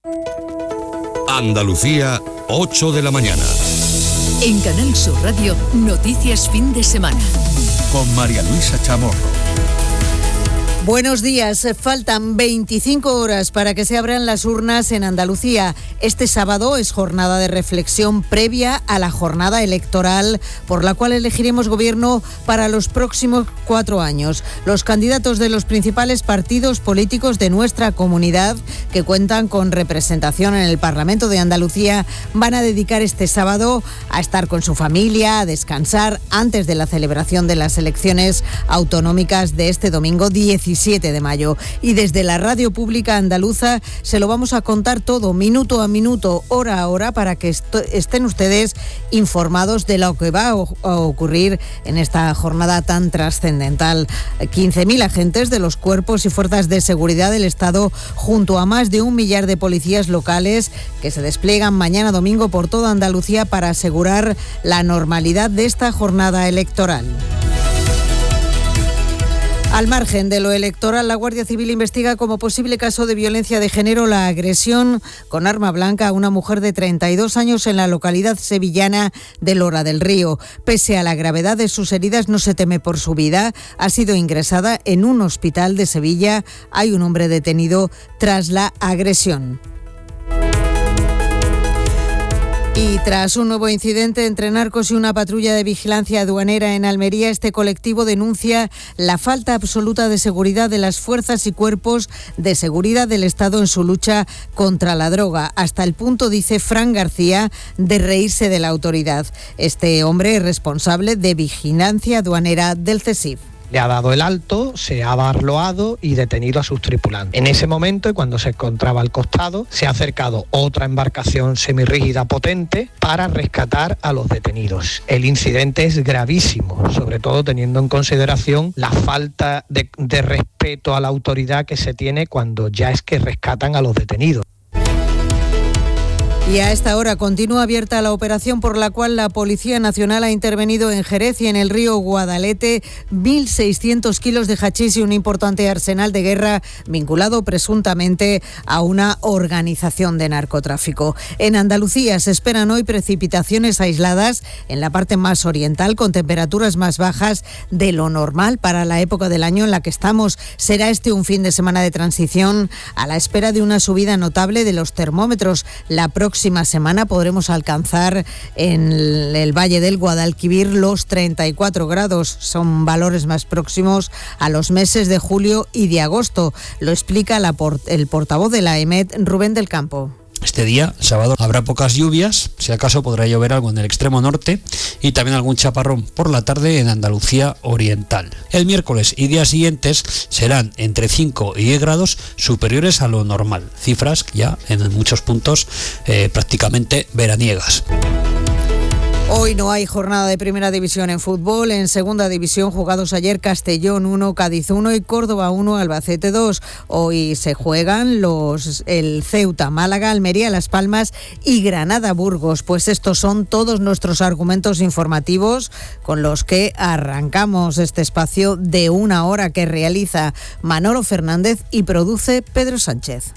Andalucía, 8 de la mañana. En Canal Sur Radio, Noticias Fin de Semana. Con María Luisa Chamorro. Buenos días. Faltan 25 horas para que se abran las urnas en Andalucía. Este sábado es jornada de reflexión previa a la jornada electoral por la cual elegiremos gobierno para los próximos 4 años. Los candidatos de los principales partidos políticos de nuestra comunidad, que cuentan con representación en el Parlamento de Andalucía, van a dedicar este sábado a estar con su familia, a descansar antes de la celebración de las elecciones autonómicas de este domingo 17 de mayo. Y desde la radio pública andaluza se lo vamos a contar todo, minuto a minuto, hora a hora, para que estén ustedes informados de lo que va a ocurrir en esta jornada tan trascendental. 15.000 agentes de los cuerpos y fuerzas de seguridad del Estado, junto a más de 1 millar de policías locales, que se despliegan mañana domingo por toda Andalucía para asegurar la normalidad de esta jornada electoral. Al margen de lo electoral, la Guardia Civil investiga como posible caso de violencia de género la agresión con arma blanca a una mujer de 32 años en la localidad sevillana de Lora del Río. Pese a la gravedad de sus heridas, no se teme por su vida. Ha sido ingresada en un hospital de Sevilla. Hay un hombre detenido tras la agresión. Y tras un nuevo incidente entre narcos y una patrulla de vigilancia aduanera en Almería, este colectivo denuncia la falta absoluta de seguridad de las fuerzas y cuerpos de seguridad del Estado en su lucha contra la droga, hasta el punto, dice Fran García, de reírse de la autoridad. Este hombre es responsable de vigilancia aduanera del CSIF. Le ha dado el alto, se ha barloado y detenido a sus tripulantes. En ese momento, y cuando se encontraba al costado, se ha acercado otra embarcación semirrígida potente para rescatar a los detenidos. El incidente es gravísimo, sobre todo teniendo en consideración la falta de respeto a la autoridad que se tiene cuando ya es que rescatan a los detenidos. Y a esta hora continúa abierta la operación por la cual la Policía Nacional ha intervenido en Jerez y en el río Guadalete 1.600 kilos de hachís y un importante arsenal de guerra vinculado presuntamente a una organización de narcotráfico. En Andalucía se esperan hoy precipitaciones aisladas en la parte más oriental con temperaturas más bajas de lo normal para la época del año en la que estamos. Será este un fin de semana de transición a la espera de una subida notable de los termómetros. La próxima semana podremos alcanzar en el Valle del Guadalquivir los 34 grados. Son valores más próximos a los meses de julio y de agosto. Lo explica el portavoz de la EMET, Rubén del Campo. Este día, sábado, habrá pocas lluvias, si acaso podrá llover algo en el extremo norte y también algún chaparrón por la tarde en Andalucía oriental. El miércoles y días siguientes serán entre 5 y 10 grados superiores a lo normal, cifras ya en muchos puntos prácticamente veraniegas. Hoy no hay jornada de primera división en fútbol. En segunda división jugados ayer Castellón 1, Cádiz 1 y Córdoba 1, Albacete 2. Hoy se juegan el Ceuta, Málaga, Almería, Las Palmas y Granada, Burgos. Pues estos son todos nuestros argumentos informativos con los que arrancamos este espacio de 1 hora que realiza Manolo Fernández y produce Pedro Sánchez.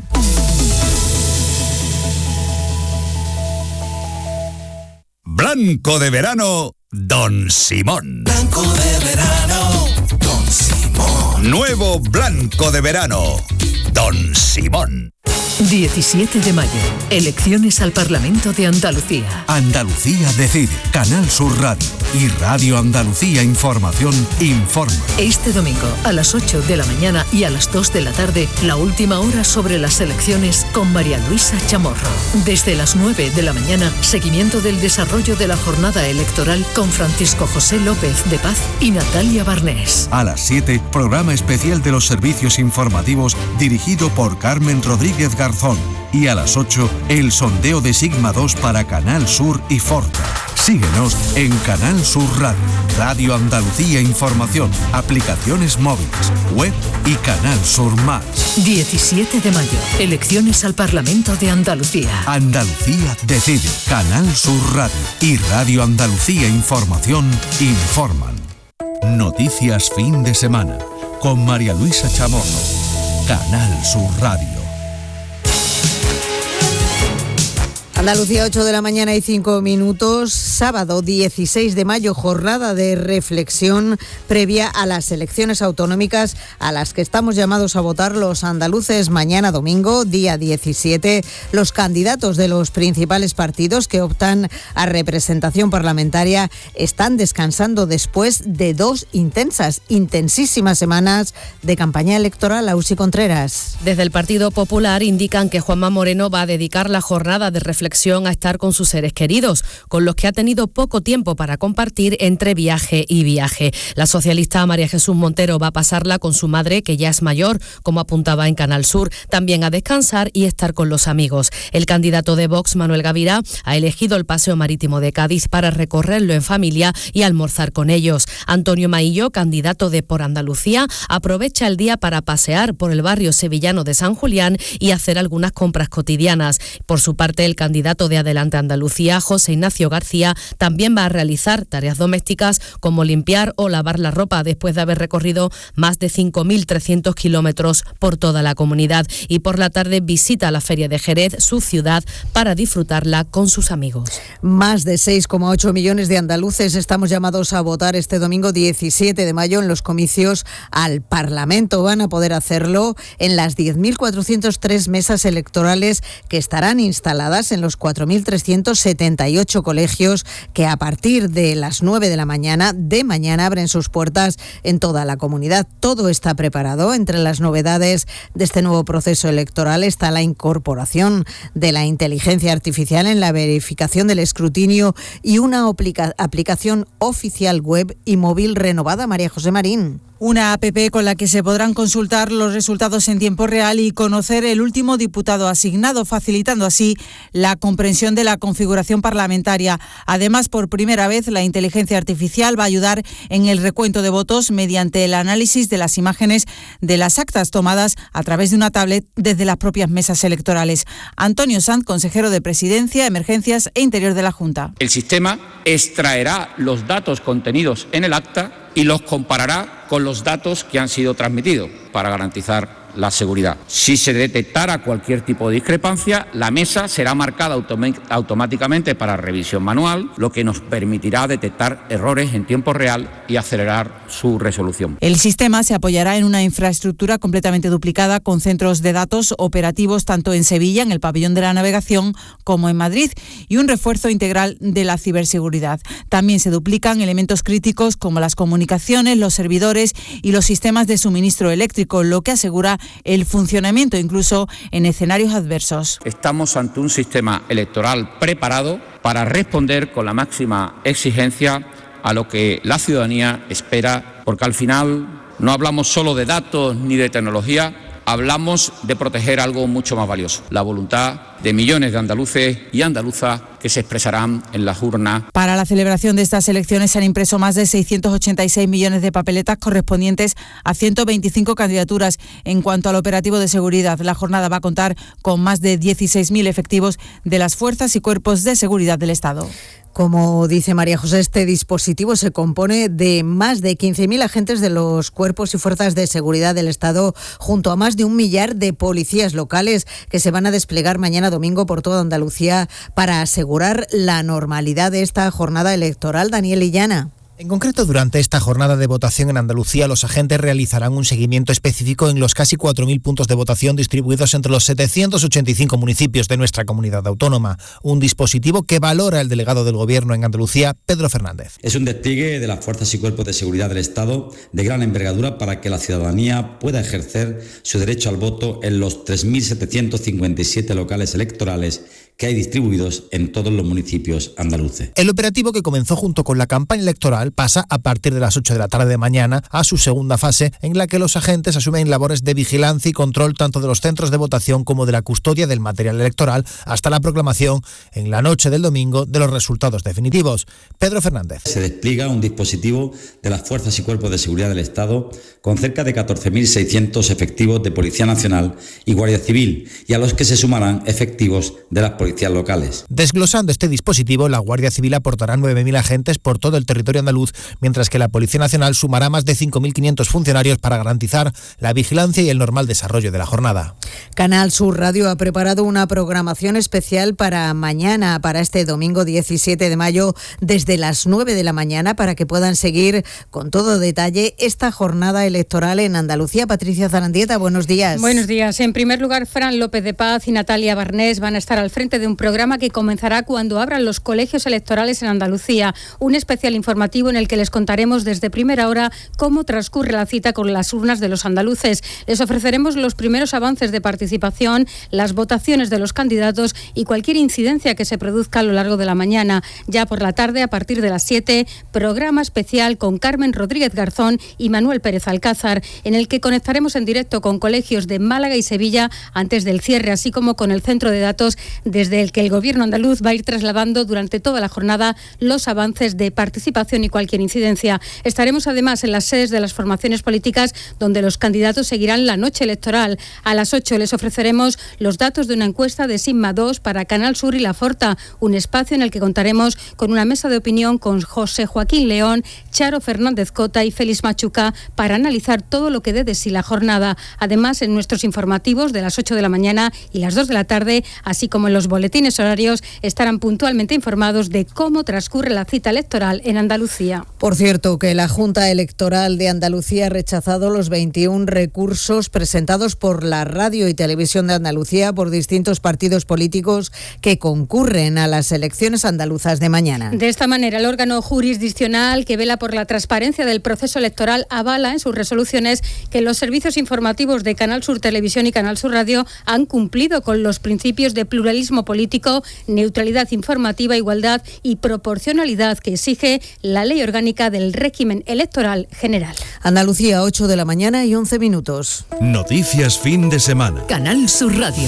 Blanco de verano, Don Simón. Blanco de verano, Don Simón. Nuevo Blanco de verano, Don Simón. 17 de mayo, elecciones al Parlamento de Andalucía. Andalucía decide. Canal Sur Radio y Radio Andalucía Información informa. Este domingo a las 8 de la mañana y a las 2 de la tarde, la última hora sobre las elecciones con María Luisa Chamorro. Desde las 9 de la mañana, seguimiento del desarrollo de la jornada electoral con Francisco José López de Paz y Natalia Barnés. A las 7, programa especial de los servicios informativos dirigido por Carmen Rodríguez Garzón. Y a las 8, el sondeo de Sigma 2 para Canal Sur y Forta. Síguenos en Canal Sur Radio, Radio Andalucía Información, aplicaciones móviles, web y Canal Sur Más. 17 de mayo, elecciones al Parlamento de Andalucía. Andalucía decide. Canal Sur Radio y Radio Andalucía Información informan. Noticias fin de semana con María Luisa Chamorro. Canal Sur Radio. Andalucía, 8 de la mañana y 5 minutos, sábado 16 de mayo, jornada de reflexión previa a las elecciones autonómicas a las que estamos llamados a votar los andaluces. Mañana domingo, día 17, los candidatos de los principales partidos que optan a representación parlamentaria están descansando después de 2 intensísimas semanas de campaña electoral. Ausi Contreras. Desde el Partido Popular indican que Juanma Moreno va a dedicar la jornada de reflexión a estar con sus seres queridos, con los que ha tenido poco tiempo para compartir entre viaje y viaje. La socialista María Jesús Montero va a pasarla con su madre, que ya es mayor, como apuntaba en Canal Sur, también a descansar y estar con los amigos. El candidato de Vox, Manuel Gavirá, ha elegido el Paseo Marítimo de Cádiz para recorrerlo en familia y almorzar con ellos. Antonio Maillo, candidato de Por Andalucía, aprovecha el día para pasear por el barrio sevillano de San Julián y hacer algunas compras cotidianas. Por su parte, el candidato de Adelante Andalucía, José Ignacio García, también va a realizar tareas domésticas como limpiar o lavar la ropa después de haber recorrido más de 5.300 kilómetros por toda la comunidad. Y por la tarde visita la Feria de Jerez, su ciudad, para disfrutarla con sus amigos. Más de 6,8 millones de andaluces estamos llamados a votar este domingo 17 de mayo en los comicios al Parlamento. Van a poder hacerlo en las 10.403 mesas electorales que estarán instaladas en los 4.378 colegios que a partir de las 9 de la mañana de mañana abren sus puertas en toda la comunidad. Todo está preparado. Entre las novedades de este nuevo proceso electoral está la incorporación de la inteligencia artificial en la verificación del escrutinio y una aplicación oficial web y móvil renovada. María José Marín. Una app con la que se podrán consultar los resultados en tiempo real y conocer el último diputado asignado, facilitando así la comprensión de la configuración parlamentaria. Además, por primera vez, la inteligencia artificial va a ayudar en el recuento de votos mediante el análisis de las imágenes de las actas tomadas a través de una tablet desde las propias mesas electorales. Antonio Sanz, consejero de Presidencia, Emergencias e Interior de la Junta. El sistema extraerá los datos contenidos en el acta y los comparará con los datos que han sido transmitidos para garantizar la seguridad. Si se detectara cualquier tipo de discrepancia, la mesa será marcada automáticamente para revisión manual, lo que nos permitirá detectar errores en tiempo real y acelerar su resolución. El sistema se apoyará en una infraestructura completamente duplicada con centros de datos operativos tanto en Sevilla, en el pabellón de la navegación, como en Madrid, y un refuerzo integral de la ciberseguridad. También se duplican elementos críticos como las comunicaciones, los servidores y los sistemas de suministro eléctrico, lo que asegura el funcionamiento incluso en escenarios adversos. Estamos ante un sistema electoral preparado para responder con la máxima exigencia a lo que la ciudadanía espera, porque al final no hablamos solo de datos ni de tecnología, hablamos de proteger algo mucho más valioso, la voluntad de millones de andaluces y andaluzas que se expresarán en las urnas. Para la celebración de estas elecciones se han impreso más de 686 millones de papeletas correspondientes a 125 candidaturas. En cuanto al operativo de seguridad, la jornada va a contar con más de 16.000 efectivos de las fuerzas y cuerpos de seguridad del Estado. Como dice María José, este dispositivo se compone de más de 15.000 agentes de los cuerpos y fuerzas de seguridad del Estado, junto a más de 1 millar de policías locales que se van a desplegar mañana domingo por toda Andalucía para asegurar la normalidad de esta jornada electoral. Daniel Illana. En concreto, durante esta jornada de votación en Andalucía, los agentes realizarán un seguimiento específico en los casi 4.000 puntos de votación distribuidos entre los 785 municipios de nuestra comunidad autónoma. Un dispositivo que valora el delegado del Gobierno en Andalucía, Pedro Fernández. Es un despliegue de las fuerzas y cuerpos de seguridad del Estado de gran envergadura para que la ciudadanía pueda ejercer su derecho al voto en los 3.757 locales electorales que hay distribuidos en todos los municipios andaluces. El operativo, que comenzó junto con la campaña electoral, pasa a partir de las 8 de la tarde de mañana a su segunda fase, en la que los agentes asumen labores de vigilancia y control tanto de los centros de votación como de la custodia del material electoral hasta la proclamación en la noche del domingo de los resultados definitivos. Pedro Fernández. Se despliega un dispositivo de las fuerzas y cuerpos de seguridad del Estado con cerca de 14.600 efectivos de Policía Nacional y Guardia Civil, y a los que se sumarán efectivos de las policías policías locales. Desglosando este dispositivo, la Guardia Civil aportará 9.000 agentes por todo el territorio andaluz, mientras que la Policía Nacional sumará más de 5.500 funcionarios para garantizar la vigilancia y el normal desarrollo de la jornada. Canal Sur Radio ha preparado una programación especial para mañana, para este domingo 17 de mayo, desde las 9 de la mañana, para que puedan seguir con todo detalle esta jornada electoral en Andalucía. Patricia Zarandieta, buenos días. Buenos días. En primer lugar, Fran López de Paz y Natalia Barnés van a estar al frente de un programa que comenzará cuando abran los colegios electorales en Andalucía. Un especial informativo en el que les contaremos desde primera hora cómo transcurre la cita con las urnas de los andaluces. Les ofreceremos los primeros avances de participación, las votaciones de los candidatos y cualquier incidencia que se produzca a lo largo de la mañana. Ya por la tarde, a partir de las 7, programa especial con Carmen Rodríguez Garzón y Manuel Pérez Alcázar, en el que conectaremos en directo con colegios de Málaga y Sevilla antes del cierre, así como con el centro de datos desde el que el Gobierno andaluz va a ir trasladando durante toda la jornada los avances de participación y cualquier incidencia. Estaremos además en las sedes de las formaciones políticas, donde los candidatos seguirán la noche electoral. A las 8 les ofreceremos los datos de una encuesta de Sigma 2 para Canal Sur y La Forta, un espacio en el que contaremos con una mesa de opinión con José Joaquín León, Charo Fernández Cota y Félix Machuca para analizar todo lo que dé de sí la jornada. Además, en nuestros informativos de las 8 de la mañana y las 2 de la tarde, así como en los boletines horarios, estarán puntualmente informados de cómo transcurre la cita electoral en Andalucía. Por cierto, que la Junta Electoral de Andalucía ha rechazado los 21 recursos presentados por la Radio y Televisión de Andalucía por distintos partidos políticos que concurren a las elecciones andaluzas de mañana. De esta manera, el órgano jurisdiccional que vela por la transparencia del proceso electoral avala en sus resoluciones que los servicios informativos de Canal Sur Televisión y Canal Sur Radio han cumplido con los principios de pluralismo político, neutralidad informativa, igualdad y proporcionalidad que exige la Ley Orgánica del Régimen Electoral General. Andalucía, 8 de la mañana y 11 minutos. Noticias fin de semana. Canal Sur Radio.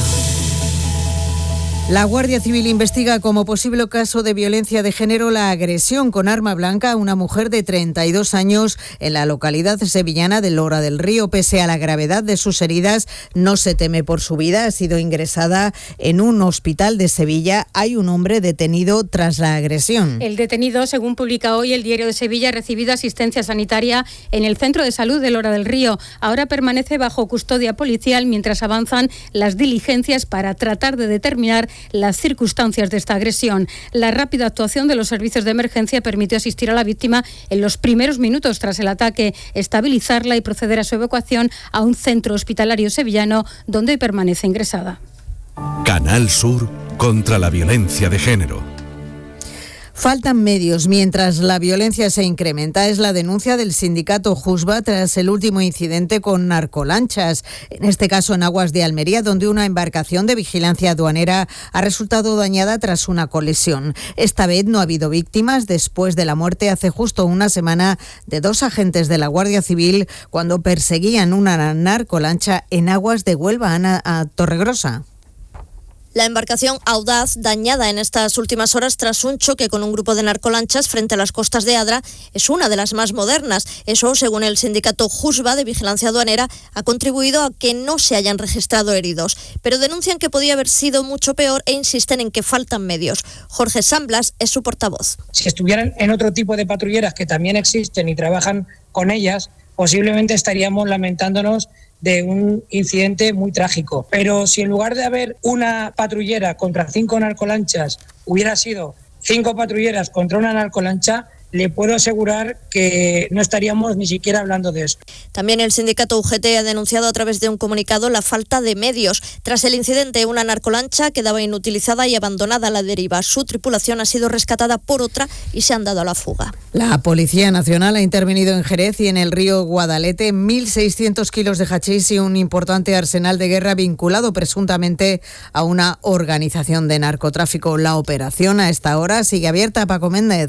La Guardia Civil investiga como posible caso de violencia de género la agresión con arma blanca a una mujer de 32 años en la localidad sevillana de Lora del Río. Pese a la gravedad de sus heridas, no se teme por su vida. Ha sido ingresada en un hospital de Sevilla. Hay un hombre detenido tras la agresión. El detenido, según publica hoy el Diario de Sevilla, ha recibido asistencia sanitaria en el Centro de Salud de Lora del Río. Ahora permanece bajo custodia policial mientras avanzan las diligencias para tratar de determinar las circunstancias de esta agresión. La rápida actuación de los servicios de emergencia permitió asistir a la víctima en los primeros minutos tras el ataque, estabilizarla y proceder a su evacuación a un centro hospitalario sevillano donde permanece ingresada. Canal Sur contra la violencia de género. Faltan medios mientras la violencia se incrementa. Es la denuncia del sindicato JUSBA tras el último incidente con narcolanchas. En este caso en aguas de Almería, donde una embarcación de vigilancia aduanera ha resultado dañada tras una colisión. Esta vez no ha habido víctimas después de la muerte hace justo una semana de 2 agentes de la Guardia Civil cuando perseguían una narcolancha en aguas de Huelva, a Torregrosa. La embarcación Audaz, dañada en estas últimas horas tras un choque con un grupo de narcolanchas frente a las costas de Adra, es una de las más modernas. Eso, según el sindicato JUSBA de Vigilancia Aduanera, ha contribuido a que no se hayan registrado heridos. Pero denuncian que podía haber sido mucho peor e insisten en que faltan medios. Jorge Samblas es su portavoz. Si estuvieran en otro tipo de patrulleras que también existen y trabajan con ellas, posiblemente estaríamos lamentándonos de un incidente muy trágico. Pero si en lugar de haber una patrullera contra 5 narcolanchas, hubiera sido 5 patrulleras contra una narcolancha, le puedo asegurar que no estaríamos ni siquiera hablando de eso. También el sindicato UGT ha denunciado a través de un comunicado la falta de medios. Tras el incidente, una narcolancha quedaba inutilizada y abandonada a la deriva. Su tripulación ha sido rescatada por otra y se han dado a la fuga. La Policía Nacional ha intervenido en Jerez y en el río Guadalete 1.600 kilos de hachís y un importante arsenal de guerra vinculado presuntamente a una organización de narcotráfico. La operación a esta hora sigue abierta. Paco Méndez.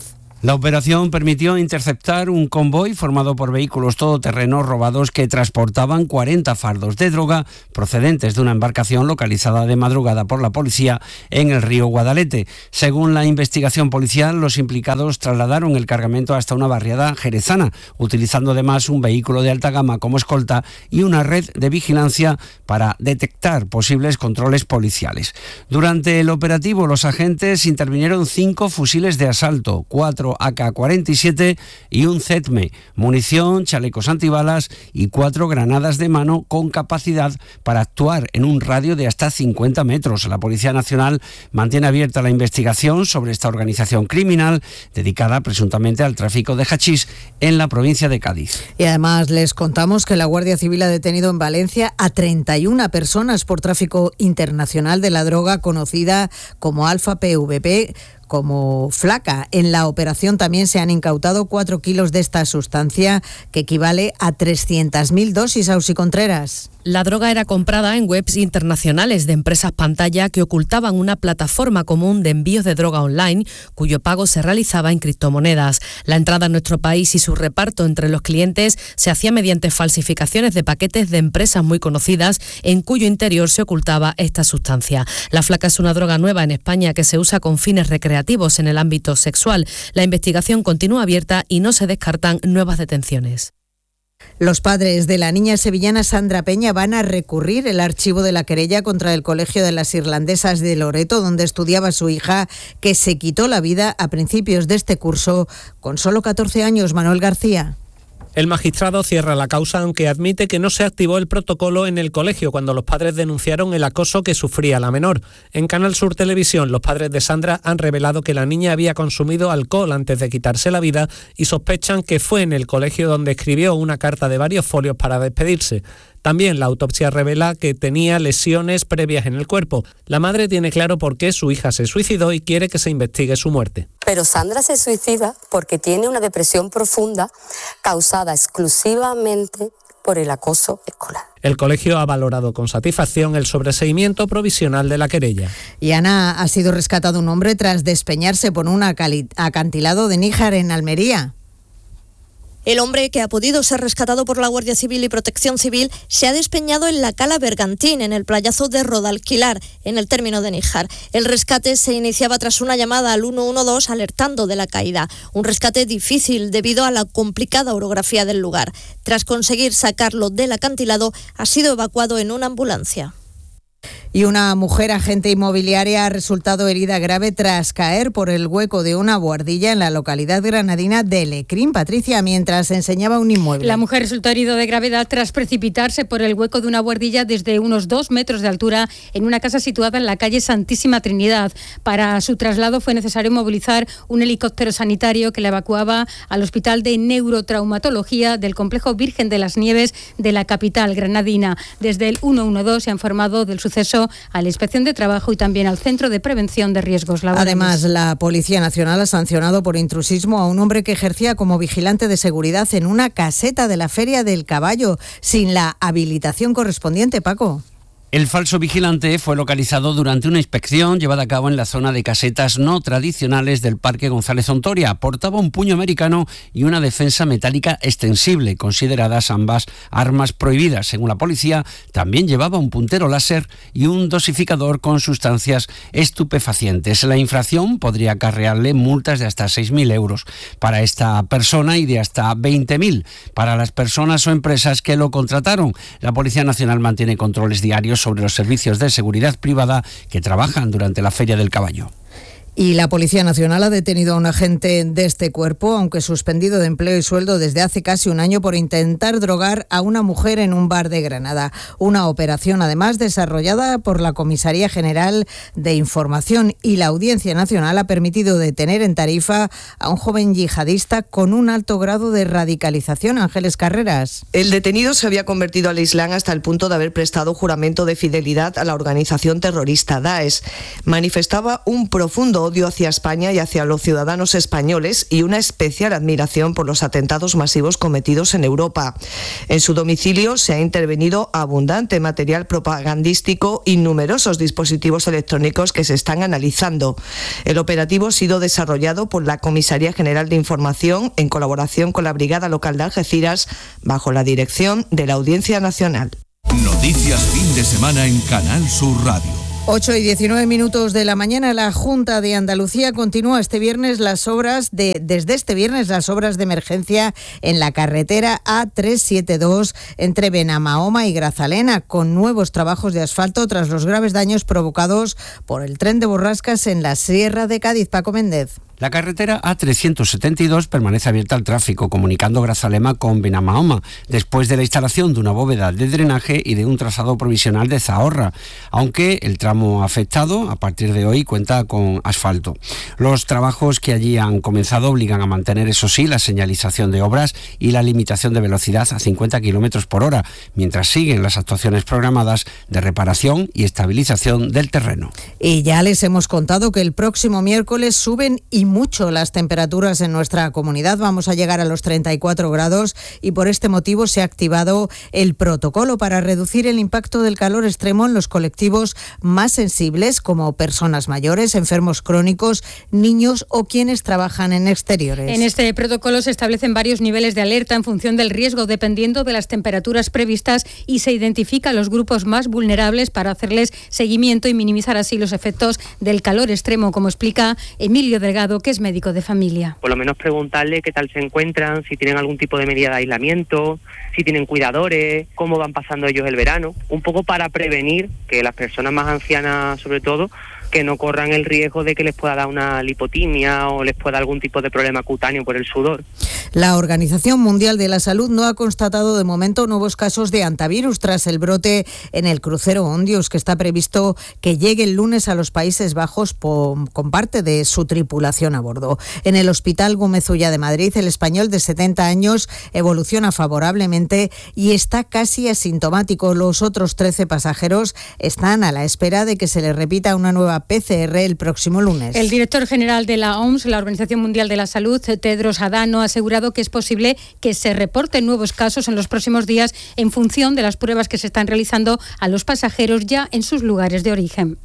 La operación permitió interceptar un convoy formado por vehículos todoterrenos robados que transportaban 40 fardos de droga procedentes de una embarcación localizada de madrugada por la policía en el río Guadalete. Según la investigación policial, los implicados trasladaron el cargamento hasta una barriada jerezana, utilizando además un vehículo de alta gama como escolta y una red de vigilancia para detectar posibles controles policiales. Durante el operativo, los agentes intervinieron 5 fusiles de asalto, 4 AK-47 y un ZETME, munición, chalecos antibalas y 4 granadas de mano con capacidad para actuar en un radio de hasta 50 metros. La Policía Nacional mantiene abierta la investigación sobre esta organización criminal dedicada presuntamente al tráfico de hachís en la provincia de Cádiz. Y además les contamos que la Guardia Civil ha detenido en Valencia a 31 personas por tráfico internacional de la droga conocida como Alfa PVP, como flaca. En la operación también se han incautado 4 kilos de esta sustancia, que equivale a 300.000 dosis. Ausi Contreras. La droga era comprada en webs internacionales de empresas pantalla que ocultaban una plataforma común de envíos de droga online, cuyo pago se realizaba en criptomonedas. La entrada en nuestro país y su reparto entre los clientes se hacía mediante falsificaciones de paquetes de empresas muy conocidas, en cuyo interior se ocultaba esta sustancia. La flaca es una droga nueva en España que se usa con fines recreativos en el ámbito sexual. La investigación continúa abierta y no se descartan nuevas detenciones. Los padres de la niña sevillana Sandra Peña van a recurrir el archivo de la querella contra el Colegio de las Irlandesas de Loreto, donde estudiaba su hija, que se quitó la vida a principios de este curso con solo 14 años. Manuel García. El magistrado cierra la causa, aunque admite que no se activó el protocolo en el colegio cuando los padres denunciaron el acoso que sufría la menor. En Canal Sur Televisión, los padres de Sandra han revelado que la niña había consumido alcohol antes de quitarse la vida y sospechan que fue en el colegio donde escribió una carta de varios folios para despedirse. También la autopsia revela que tenía lesiones previas en el cuerpo. La madre tiene claro por qué su hija se suicidó y quiere que se investigue su muerte. Pero Sandra se suicida porque tiene una depresión profunda causada exclusivamente por el acoso escolar. El colegio ha valorado con satisfacción el sobreseimiento provisional de la querella. Y Ana, ha sido rescatado un hombre tras despeñarse por un acantilado de Níjar en Almería. El hombre, que ha podido ser rescatado por la Guardia Civil y Protección Civil, se ha despeñado en la cala Bergantín, en el playazo de Rodalquilar, en el término de Níjar. El rescate se iniciaba tras una llamada al 112 alertando de la caída. Un rescate difícil debido a la complicada orografía del lugar. Tras conseguir sacarlo del acantilado, ha sido evacuado en una ambulancia. Y una mujer agente inmobiliaria ha resultado herida grave tras caer por el hueco de una buhardilla en la localidad granadina de Lecrín, Patricia, mientras enseñaba un inmueble. La mujer resultó herida de gravedad tras precipitarse por el hueco de una buhardilla desde unos 2 metros de altura en una casa situada en la calle Santísima Trinidad. Para su traslado fue necesario movilizar un helicóptero sanitario que la evacuaba al Hospital de Neurotraumatología del Complejo Virgen de las Nieves de la capital granadina. Desde el 112 se ha informado del suceso a la Inspección de Trabajo y también al Centro de Prevención de Riesgos Laborales. Además, la Policía Nacional ha sancionado por intrusismo a un hombre que ejercía como vigilante de seguridad en una caseta de la Feria del Caballo, sin la habilitación correspondiente, Paco. El falso vigilante fue localizado durante una inspección llevada a cabo en la zona de casetas no tradicionales del Parque González Ontoria. Portaba un puño americano y una defensa metálica extensible, consideradas ambas armas prohibidas. Según la policía, también llevaba un puntero láser y un dosificador con sustancias estupefacientes. La infracción podría acarrearle multas de hasta 6.000 euros para esta persona y de hasta 20.000 para las personas o empresas que lo contrataron. La Policía Nacional mantiene controles diarios sobre los servicios de seguridad privada que trabajan durante la Feria del Caballo. Y la Policía Nacional ha detenido a un agente de este cuerpo, aunque suspendido de empleo y sueldo desde hace casi un año, por intentar drogar a una mujer en un bar de Granada. Una operación, además, desarrollada por la Comisaría General de Información, y la Audiencia Nacional ha permitido detener en Tarifa a un joven yihadista con un alto grado de radicalización. Ángeles Carreras. El detenido se había convertido al Islam hasta el punto de haber prestado juramento de fidelidad a la organización terrorista Daesh. Manifestaba un profundo profundo odio hacia España y hacia los ciudadanos españoles y una especial admiración por los atentados masivos cometidos en Europa. En su domicilio se ha intervenido abundante material propagandístico y numerosos dispositivos electrónicos que se están analizando. El operativo ha sido desarrollado por la Comisaría General de Información en colaboración con la Brigada Local de Algeciras bajo la dirección de la Audiencia Nacional. Noticias fin de semana en Canal Sur Radio. 8:19 de la mañana, la Junta de Andalucía continúa desde este viernes las obras de emergencia en la carretera A372 entre Benamahoma y Grazalema, con nuevos trabajos de asfalto tras los graves daños provocados por el tren de borrascas en la Sierra de Cádiz. Paco Méndez. La carretera A372 permanece abierta al tráfico, comunicando Grazalema con Benamahoma, después de la instalación de una bóveda de drenaje y de un trazado provisional de Zahorra, aunque el tramo afectado a partir de hoy cuenta con asfalto. Los trabajos que allí han comenzado obligan a mantener, eso sí, la señalización de obras y la limitación de velocidad a 50 km por hora, mientras siguen las actuaciones programadas de reparación y estabilización del terreno. Y ya les hemos contado que el próximo miércoles suben y mucho las temperaturas en nuestra comunidad. Vamos a llegar a los 34 grados y por este motivo se ha activado el protocolo para reducir el impacto del calor extremo en los colectivos más sensibles, como personas mayores, enfermos crónicos, niños o quienes trabajan en exteriores. En este protocolo se establecen varios niveles de alerta en función del riesgo, dependiendo de las temperaturas previstas, y se identifican los grupos más vulnerables para hacerles seguimiento y minimizar así los efectos del calor extremo, como explica Emilio Delgado, que es médico de familia. Por lo menos preguntarle qué tal se encuentran, si tienen algún tipo de medida de aislamiento, si tienen cuidadores, cómo van pasando ellos el verano, un poco para prevenir que las personas más ancianas, sobre todo, que no corran el riesgo de que les pueda dar una lipotimia o les pueda dar algún tipo de problema cutáneo por el sudor. La Organización Mundial de la Salud no ha constatado de momento nuevos casos de hantavirus tras el brote en el crucero Ondius, que está previsto que llegue el lunes a los Países Bajos con parte de su tripulación a bordo. En el Hospital Gómez Ulla de Madrid, el español de 70 años evoluciona favorablemente y está casi asintomático. Los otros 13 pasajeros están a la espera de que se les repita una nueva PCR el próximo lunes. El director general de la OMS, la Organización Mundial de la Salud, Tedros Adhanom, ha asegurado que es posible que se reporten nuevos casos en los próximos días en función de las pruebas que se están realizando a los pasajeros ya en sus lugares de origen.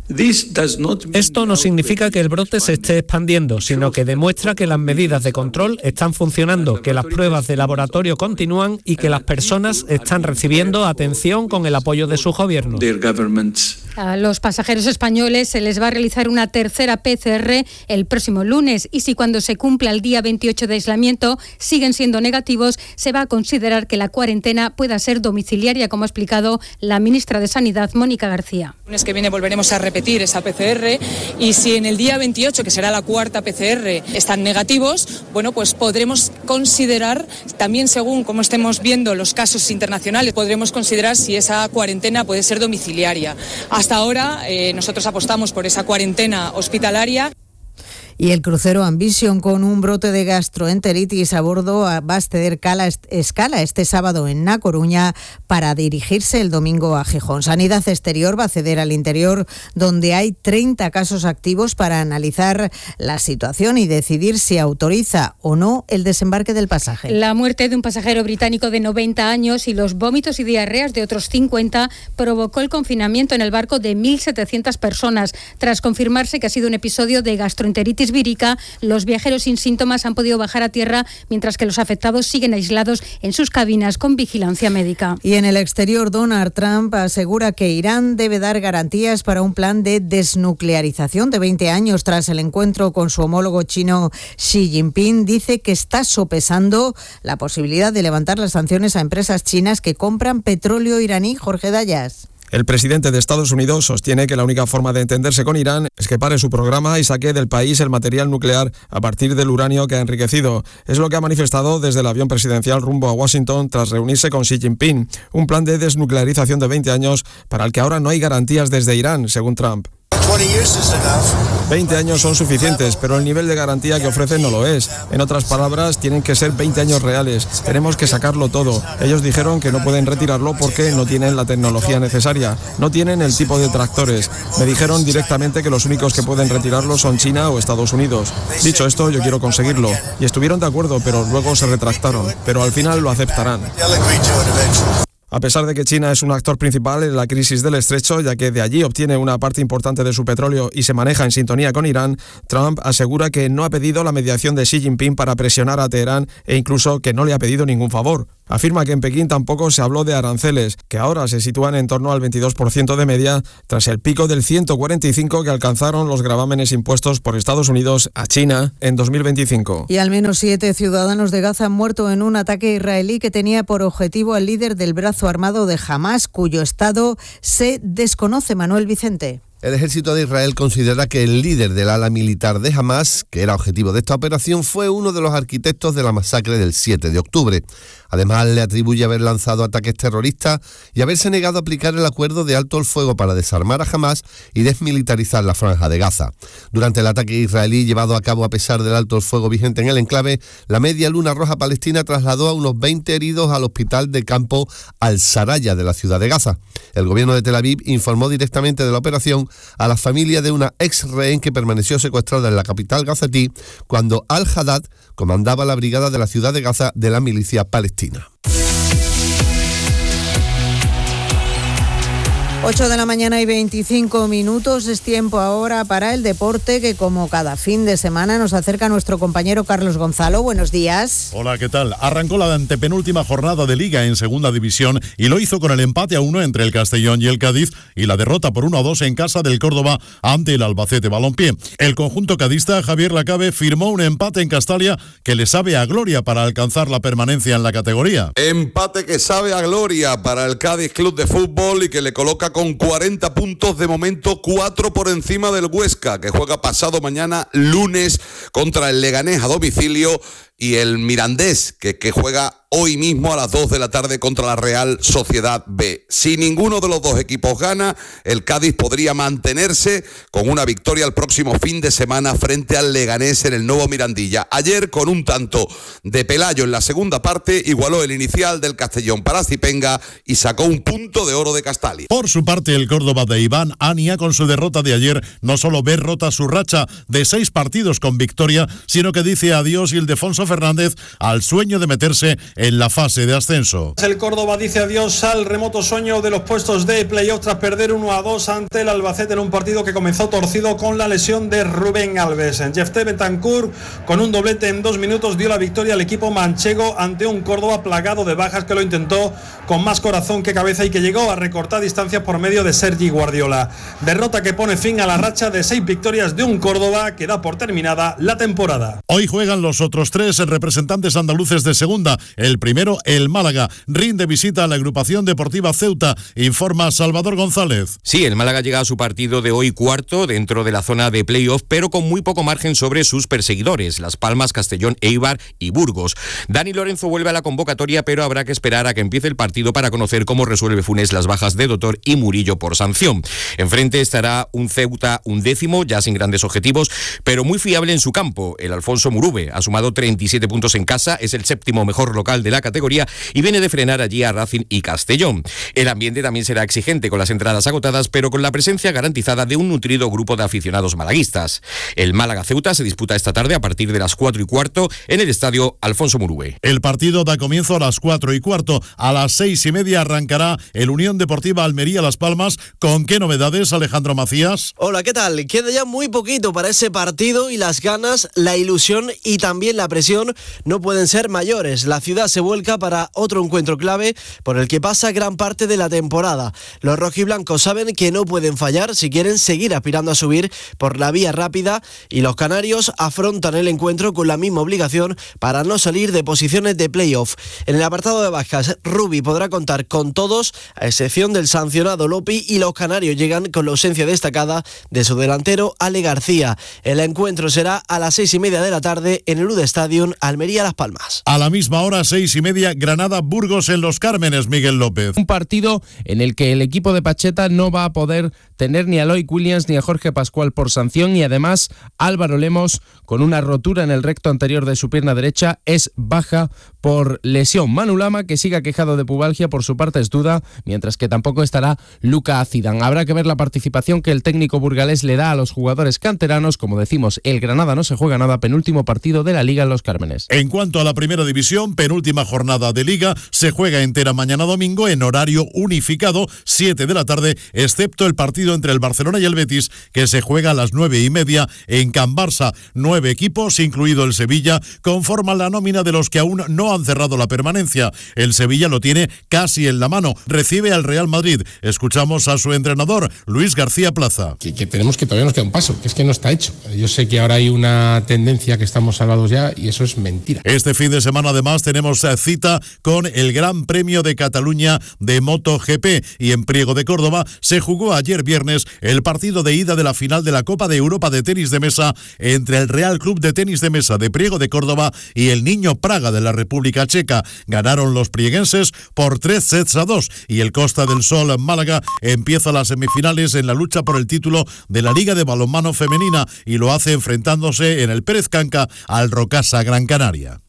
Esto no significa que el brote se esté expandiendo, sino que demuestra que las medidas de control están funcionando, que las pruebas de laboratorio continúan y que las personas están recibiendo atención con el apoyo de sus gobiernos. A los pasajeros españoles se les va a realizar una tercera PCR el próximo lunes, y si cuando se cumpla el día 28 de aislamiento siguen siendo negativos, se va a considerar que la cuarentena pueda ser domiciliaria, como ha explicado la ministra de Sanidad, Mónica García. El lunes que viene volveremos a repetir esa PCR, y si en el día 28, que será la cuarta PCR, están negativos, bueno, pues podremos considerar, también según cómo estemos viendo los casos internacionales, podremos considerar si esa cuarentena puede ser domiciliaria. Hasta ahora nosotros apostamos por esa cuarentena hospitalaria. Y el crucero Ambition, con un brote de gastroenteritis a bordo, va a ceder escala este sábado en A Coruña para dirigirse el domingo a Gijón. Sanidad Exterior va a ceder al interior, donde hay 30 casos activos, para analizar la situación y decidir si autoriza o no el desembarque del pasaje. La muerte de un pasajero británico de 90 años y los vómitos y diarreas de otros 50 provocó el confinamiento en el barco de 1.700 personas. Tras confirmarse que ha sido un episodio de gastroenteritis vírica, los viajeros sin síntomas han podido bajar a tierra, mientras que los afectados siguen aislados en sus cabinas con vigilancia médica. Y en el exterior, Donald Trump asegura que Irán debe dar garantías para un plan de desnuclearización de 20 años. Tras el encuentro con su homólogo chino Xi Jinping, dice que está sopesando la posibilidad de levantar las sanciones a empresas chinas que compran petróleo iraní. Jorge Dayas. El presidente de Estados Unidos sostiene que la única forma de entenderse con Irán es que pare su programa y saque del país el material nuclear a partir del uranio que ha enriquecido. Es lo que ha manifestado desde el avión presidencial rumbo a Washington tras reunirse con Xi Jinping. Un plan de desnuclearización de 20 años para el que ahora no hay garantías desde Irán, según Trump. 20 years is enough. 20 años son suficientes, pero el nivel de garantía que ofrecen no lo es. En otras palabras, tienen que ser 20 años reales. Tenemos que sacarlo todo. Ellos dijeron que no pueden retirarlo porque no tienen la tecnología necesaria, no tienen el tipo de tractores. Me dijeron directamente que los únicos que pueden retirarlo son China o Estados Unidos. Dicho esto, yo quiero conseguirlo. Y estuvieron de acuerdo, pero luego se retractaron. Pero al final lo aceptarán. A pesar de que China es un actor principal en la crisis del estrecho, ya que de allí obtiene una parte importante de su petróleo y se maneja en sintonía con Irán, Trump asegura que no ha pedido la mediación de Xi Jinping para presionar a Teherán e incluso que no le ha pedido ningún favor. Afirma que en Pekín tampoco se habló de aranceles, que ahora se sitúan en torno al 22% de media, tras el pico del 145% que alcanzaron los gravámenes impuestos por Estados Unidos a China en 2025. Y al menos 7 ciudadanos de Gaza han muerto en un ataque israelí que tenía por objetivo al líder del brazo armado de Hamás, cuyo estado se desconoce. Manuel Vicente. El ejército de Israel considera que el líder del ala militar de Hamás, que era objetivo de esta operación, fue uno de los arquitectos de la masacre del 7 de octubre. Además, le atribuye haber lanzado ataques terroristas y haberse negado a aplicar el acuerdo de alto el fuego para desarmar a Hamás y desmilitarizar la franja de Gaza. Durante el ataque israelí llevado a cabo a pesar del alto el fuego vigente en el enclave, la Media Luna Roja Palestina trasladó a unos 20 heridos al hospital de campo Al-Saraya de la ciudad de Gaza. El gobierno de Tel Aviv informó directamente de la operación a la familia de una ex rehén que permaneció secuestrada en la capital gazatí cuando Al-Haddad comandaba la brigada de la ciudad de Gaza de la milicia palestina. 8 de la mañana y 25 minutos. Es tiempo ahora para el deporte que, como cada fin de semana, nos acerca nuestro compañero Carlos Gonzalo. Buenos días. Hola, ¿qué tal? Arrancó la antepenúltima jornada de Liga en Segunda División y lo hizo con el empate a 1 entre el Castellón y el Cádiz y la derrota por 1-2 en casa del Córdoba ante el Albacete Balompié. El conjunto cadista, Javier Lacabe, firmó un empate en Castalia que le sabe a gloria para alcanzar la permanencia en la categoría. Empate que sabe a gloria para el Cádiz Club de Fútbol y que le coloca con 40 puntos de momento, 4 por encima del Huesca, que juega pasado mañana lunes contra el Leganés a domicilio, y el Mirandés, que juega hoy mismo a las 2 de la tarde contra la Real Sociedad B. Si ninguno de los dos equipos gana, el Cádiz podría mantenerse con una victoria el próximo fin de semana frente al Leganés en el nuevo Mirandilla. Ayer, con un tanto de Pelayo en la segunda parte, igualó el inicial del Castellón para Zipenga y sacó un punto de oro de Castalia. Por su parte, el Córdoba de Iván Ania, con su derrota de ayer, no solo ve rota su racha de 6 partidos con victoria, sino que dice adiós Ildefonso Fernández al sueño de meterse en la fase de ascenso. El Córdoba dice adiós al remoto sueño de los puestos de playoff tras perder 1-2 ante el Albacete en un partido que comenzó torcido con la lesión de Rubén Alves. Jefté Bentancur, con un doblete en 2 minutos, dio la victoria al equipo manchego ante un Córdoba plagado de bajas que lo intentó con más corazón que cabeza y que llegó a recortar distancias por medio de Sergi Guardiola. Derrota que pone fin a la racha de 6 victorias de un Córdoba que da por terminada la temporada. Hoy juegan los otros 3 representantes andaluces de segunda. El primero, el Málaga, rinde visita a la agrupación deportiva Ceuta, informa Salvador González. Sí, el Málaga llega a su partido de hoy cuarto dentro de la zona de playoff, pero con muy poco margen sobre sus perseguidores, Las Palmas, Castellón, Eibar y Burgos. Dani Lorenzo vuelve a la convocatoria, pero habrá que esperar a que empiece el partido para conocer cómo resuelve Funes las bajas de Dotor y Murillo por sanción. Enfrente estará un Ceuta 11º, ya sin grandes objetivos, pero muy fiable en su campo. El Alfonso Murube ha sumado 37 puntos en casa, es el 7º mejor local de la categoría y viene de frenar allí a Racing y Castellón. El ambiente también será exigente con las entradas agotadas, pero con la presencia garantizada de un nutrido grupo de aficionados malaguistas. El Málaga-Ceuta se disputa esta tarde a partir de las 4:15 en el estadio Alfonso Murube. El partido da comienzo a las 4:15. A las 6:30 arrancará el Unión Deportiva Almería-Las Palmas. ¿Con qué novedades, Alejandro Macías? Hola, ¿qué tal? Queda ya muy poquito para ese partido y las ganas, la ilusión y también la presión no pueden ser mayores. La ciudad se vuelca para otro encuentro clave por el que pasa gran parte de la temporada. Los rojiblancos saben que no pueden fallar si quieren seguir aspirando a subir por la vía rápida y los canarios afrontan el encuentro con la misma obligación para no salir de posiciones de playoff. En el apartado de bajas, Rubi podrá contar con todos, a excepción del sancionado Lopi, y los canarios llegan con la ausencia destacada de su delantero Ale García. El encuentro será a las 6:30 de la tarde en el UD Stadium competición Almería-Las Palmas. A la misma hora, 6:30, Granada-Burgos en Los Cármenes, Miguel López. Un partido en el que el equipo de Pacheta no va a poder tener ni a Loic Williams ni a Jorge Pascual por sanción, y además Álvaro Lemos, con una rotura en el recto anterior de su pierna derecha, es baja por lesión. Manu Lama, que sigue aquejado de pubalgia, por su parte es duda, mientras que tampoco estará Luka Zidane. Habrá que ver la participación que el técnico burgalés le da a los jugadores canteranos. Como decimos, el Granada no se juega nada, penúltimo partido de la Liga en Los Cármenes. En cuanto a la primera división, penúltima jornada de Liga, se juega entera mañana domingo en horario unificado, 7 de la tarde, excepto el partido entre el Barcelona y el Betis, que se juega a las 9:30 en Can Barça. 9 equipos, incluido el Sevilla, conforman la nómina de los que aún no han cerrado la permanencia. El Sevilla lo tiene casi en la mano, recibe al Real Madrid. Escuchamos a su entrenador, Luis García Plaza. Que tenemos que todavía nos queda un paso, que es que no está hecho. Yo sé que ahora hay una tendencia que estamos salvados ya y eso es mentira. Este fin de semana además tenemos cita con el Gran Premio de Cataluña de MotoGP, y en Priego de Córdoba se jugó ayer viernes el partido de ida de la final de la Copa de Europa de tenis de mesa entre el Real Club de Tenis de Mesa de Priego de Córdoba y el Niño Praga de la República Checa. Ganaron los prieguenses por 3-2 y el Costa del Sol Málaga empieza las semifinales en la lucha por el título de la Liga de Balonmano Femenina y lo hace enfrentándose en el Pérez Canca al Rocasa Gran Canaria.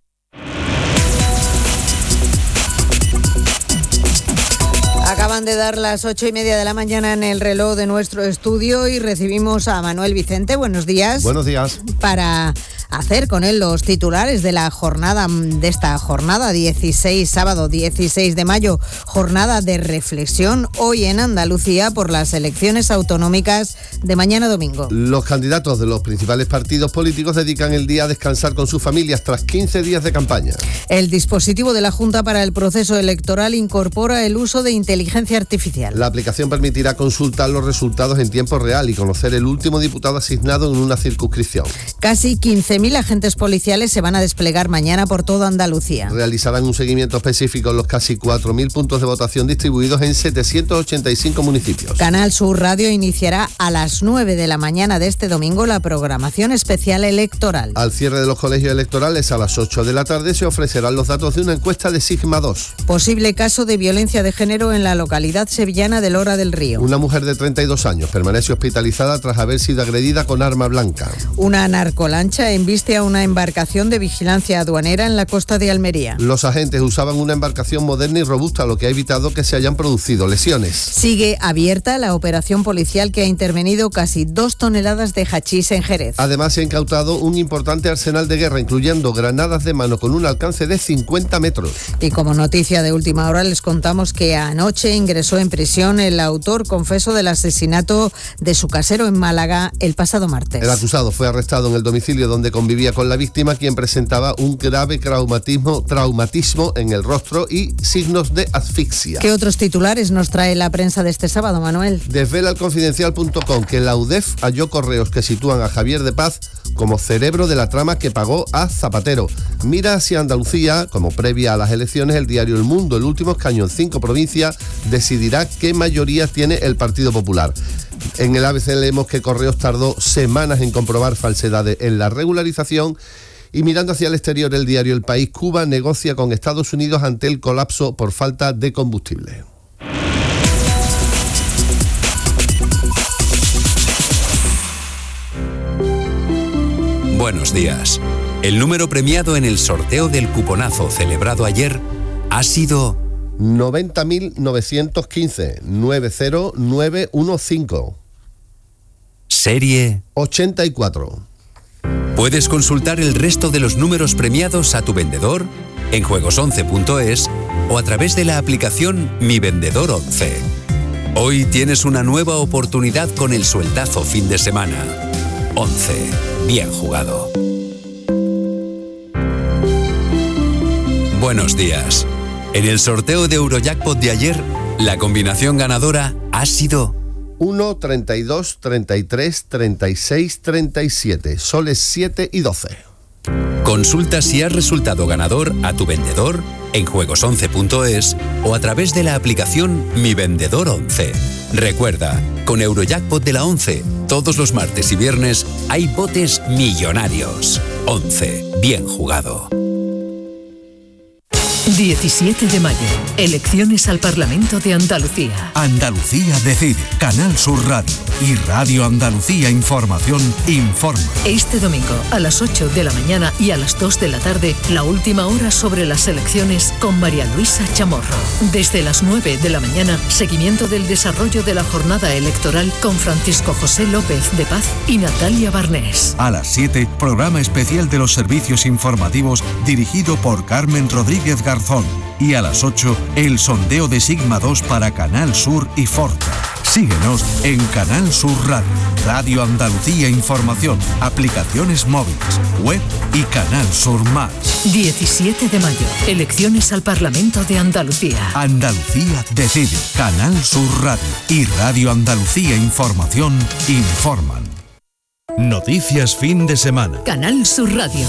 Acaban de dar las 8:30 de la mañana en el reloj de nuestro estudio y recibimos a Manuel Vicente. Buenos días. Buenos días. Para hacer con él los titulares de la jornada, de esta jornada 16, sábado 16 de mayo, jornada de reflexión hoy en Andalucía por las elecciones autonómicas de mañana domingo. Los candidatos de los principales partidos políticos dedican el día a descansar con sus familias tras 15 días de campaña. El dispositivo de la Junta para el proceso electoral incorpora el uso de inteligencia artificial. La aplicación permitirá consultar los resultados en tiempo real y conocer el último diputado asignado en una circunscripción. Casi 15.000 agentes policiales se van a desplegar mañana por toda Andalucía. Realizarán un seguimiento específico en los casi 4.000 puntos de votación distribuidos en 785 municipios. Canal Sur Radio iniciará a las 9 de la mañana de este domingo la programación especial electoral. Al cierre de los colegios electorales a las 8 de la tarde se ofrecerán los datos de una encuesta de Sigma 2. Posible caso de violencia de género en la localidad sevillana de Lora del Río. Una mujer de 32 años permanece hospitalizada tras haber sido agredida con arma blanca. Una narcolancha embiste a una embarcación de vigilancia aduanera en la costa de Almería. Los agentes usaban una embarcación moderna y robusta, lo que ha evitado que se hayan producido lesiones. Sigue abierta la operación policial que ha intervenido casi 2 toneladas de hachís en Jerez. Además, se ha incautado un importante arsenal de guerra, incluyendo granadas de mano con un alcance de 50 metros. Y como noticia de última hora, les contamos que anoche ingresó en prisión el autor confeso del asesinato de su casero en Málaga el pasado martes. El acusado fue arrestado en el domicilio donde convivía con la víctima, quien presentaba un grave traumatismo en el rostro y signos de asfixia. ¿Qué otros titulares nos trae la prensa de este sábado, Manuel? Desvela elconfidencial.com que la UDEF halló correos que sitúan a Javier de Paz como cerebro de la trama que pagó a Zapatero. Mira hacia Andalucía, como previa a las elecciones, el diario El Mundo, el último escaño en 5 provincias, decidirá qué mayoría tiene el Partido Popular. En el ABC leemos que Correos tardó semanas en comprobar falsedades en la regularización. Y mirando hacia el exterior, el diario El País, Cuba negocia con Estados Unidos ante el colapso por falta de combustible. Buenos días. El número premiado en el sorteo del cuponazo celebrado ayer ha sido 90.915 90915. Serie 84. Puedes consultar el resto de los números premiados a tu vendedor en juegos11.es o a través de la aplicación Mi Vendedor 11. Hoy tienes una nueva oportunidad con el sueldazo fin de semana. 11. Bien jugado. Buenos días. En el sorteo de Eurojackpot de ayer, la combinación ganadora ha sido 1, 32, 33, 36, 37, soles 7 y 12. Consulta si has resultado ganador a tu vendedor en juegos11.es o a través de la aplicación Mi Vendedor 11. Recuerda, con Eurojackpot de la 11, todos los martes y viernes hay botes millonarios. 11. Bien jugado. 17 de mayo, elecciones al Parlamento de Andalucía. Andalucía decide. Canal Sur Radio y Radio Andalucía Información informa. Este domingo a las 8 de la mañana y a las 2 de la tarde, la última hora sobre las elecciones con María Luisa Chamorro. Desde las 9 de la mañana, seguimiento del desarrollo de la jornada electoral con Francisco José López de Paz y Natalia Barnés. A las 7, programa especial de los servicios informativos dirigido por Carmen Rodríguez Garzón. Y a las 8, el sondeo de Sigma 2 para Canal Sur y Forta. Síguenos en Canal Sur Radio, Radio Andalucía Información, aplicaciones móviles, web y Canal Sur Más. 17 de mayo, elecciones al Parlamento de Andalucía. Andalucía decide. Canal Sur Radio y Radio Andalucía Información informan. Noticias fin de semana. Canal Sur Radio.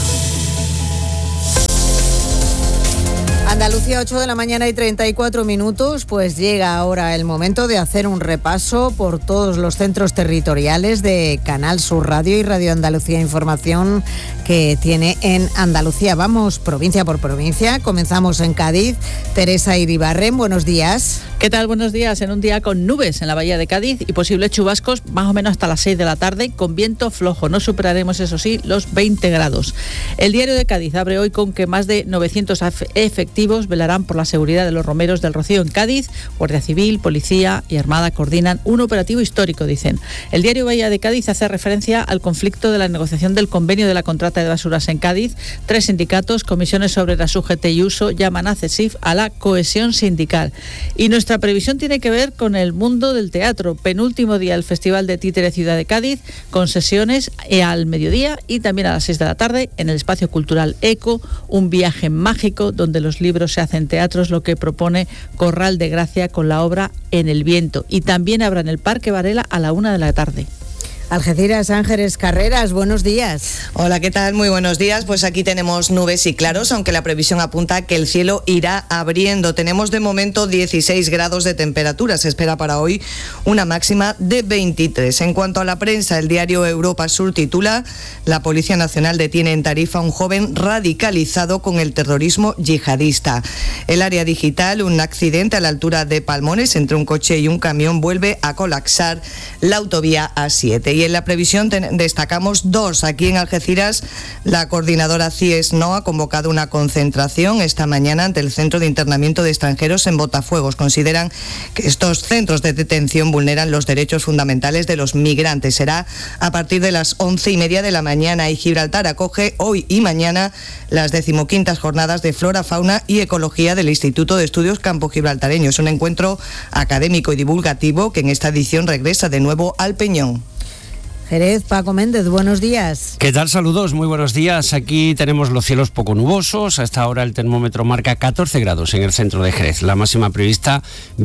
Andalucía, 8 de la mañana y 34 minutos, pues llega ahora el momento de hacer un repaso por todos los centros territoriales de Canal Sur Radio y Radio Andalucía Información que tiene en Andalucía. Vamos provincia por provincia, comenzamos en Cádiz. Teresa Iribarren, buenos días. ¿Qué tal? Buenos días. En un día con nubes en la bahía de Cádiz y posibles chubascos más o menos hasta las 6 de la tarde con viento flojo. No superaremos, eso sí, los 20 grados. El Diario de Cádiz abre hoy con que más de 900 efectivos velarán por la seguridad de los romeros del Rocío en Cádiz. Guardia Civil, Policía y Armada coordinan un operativo histórico, dicen. El Diario Bahía de Cádiz hace referencia al conflicto de la negociación del convenio de la contrata de basuras en Cádiz. 3 sindicatos, comisiones obreras UGT y Uso llaman a CESIF a la cohesión sindical. Y nuestra previsión tiene que ver con el mundo del teatro. Penúltimo día del Festival de Títere Ciudad de Cádiz, con sesiones al mediodía y también a las 6 de la tarde en el Espacio Cultural Eco, un viaje mágico donde los libros se hacen teatros, lo que propone Corral de Gracia con la obra En el viento. Y también habrá en el Parque Varela a la 1 de la tarde. Algeciras, Ángeles Carreras, buenos días. Hola, ¿qué tal? Muy buenos días. Pues aquí tenemos nubes y claros, aunque la previsión apunta que el cielo irá abriendo. Tenemos de momento 16 grados de temperatura. Se espera para hoy una máxima de 23. En cuanto a la prensa, el diario Europa Sur titula: la Policía Nacional detiene en Tarifa a un joven radicalizado con el terrorismo yihadista. El área digital, un accidente a la altura de Palmones entre un coche y un camión vuelve a colapsar la autovía A7. Y en la previsión destacamos 2. Aquí en Algeciras, la coordinadora CIES-NO ha convocado una concentración esta mañana ante el Centro de Internamiento de Extranjeros en Botafuegos. Consideran que estos centros de detención vulneran los derechos fundamentales de los migrantes. Será a partir de las 11:30 de la mañana y Gibraltar acoge hoy y mañana las 15ª jornadas de Flora, Fauna y Ecología del Instituto de Estudios Campo Gibraltareño. Es un encuentro académico y divulgativo que en esta edición regresa de nuevo al Peñón. Jerez, Paco Méndez, buenos días. ¿Qué tal? Saludos, muy buenos días. Aquí tenemos los cielos poco nubosos. A esta hora el termómetro marca 14 grados en el centro de Jerez. La máxima prevista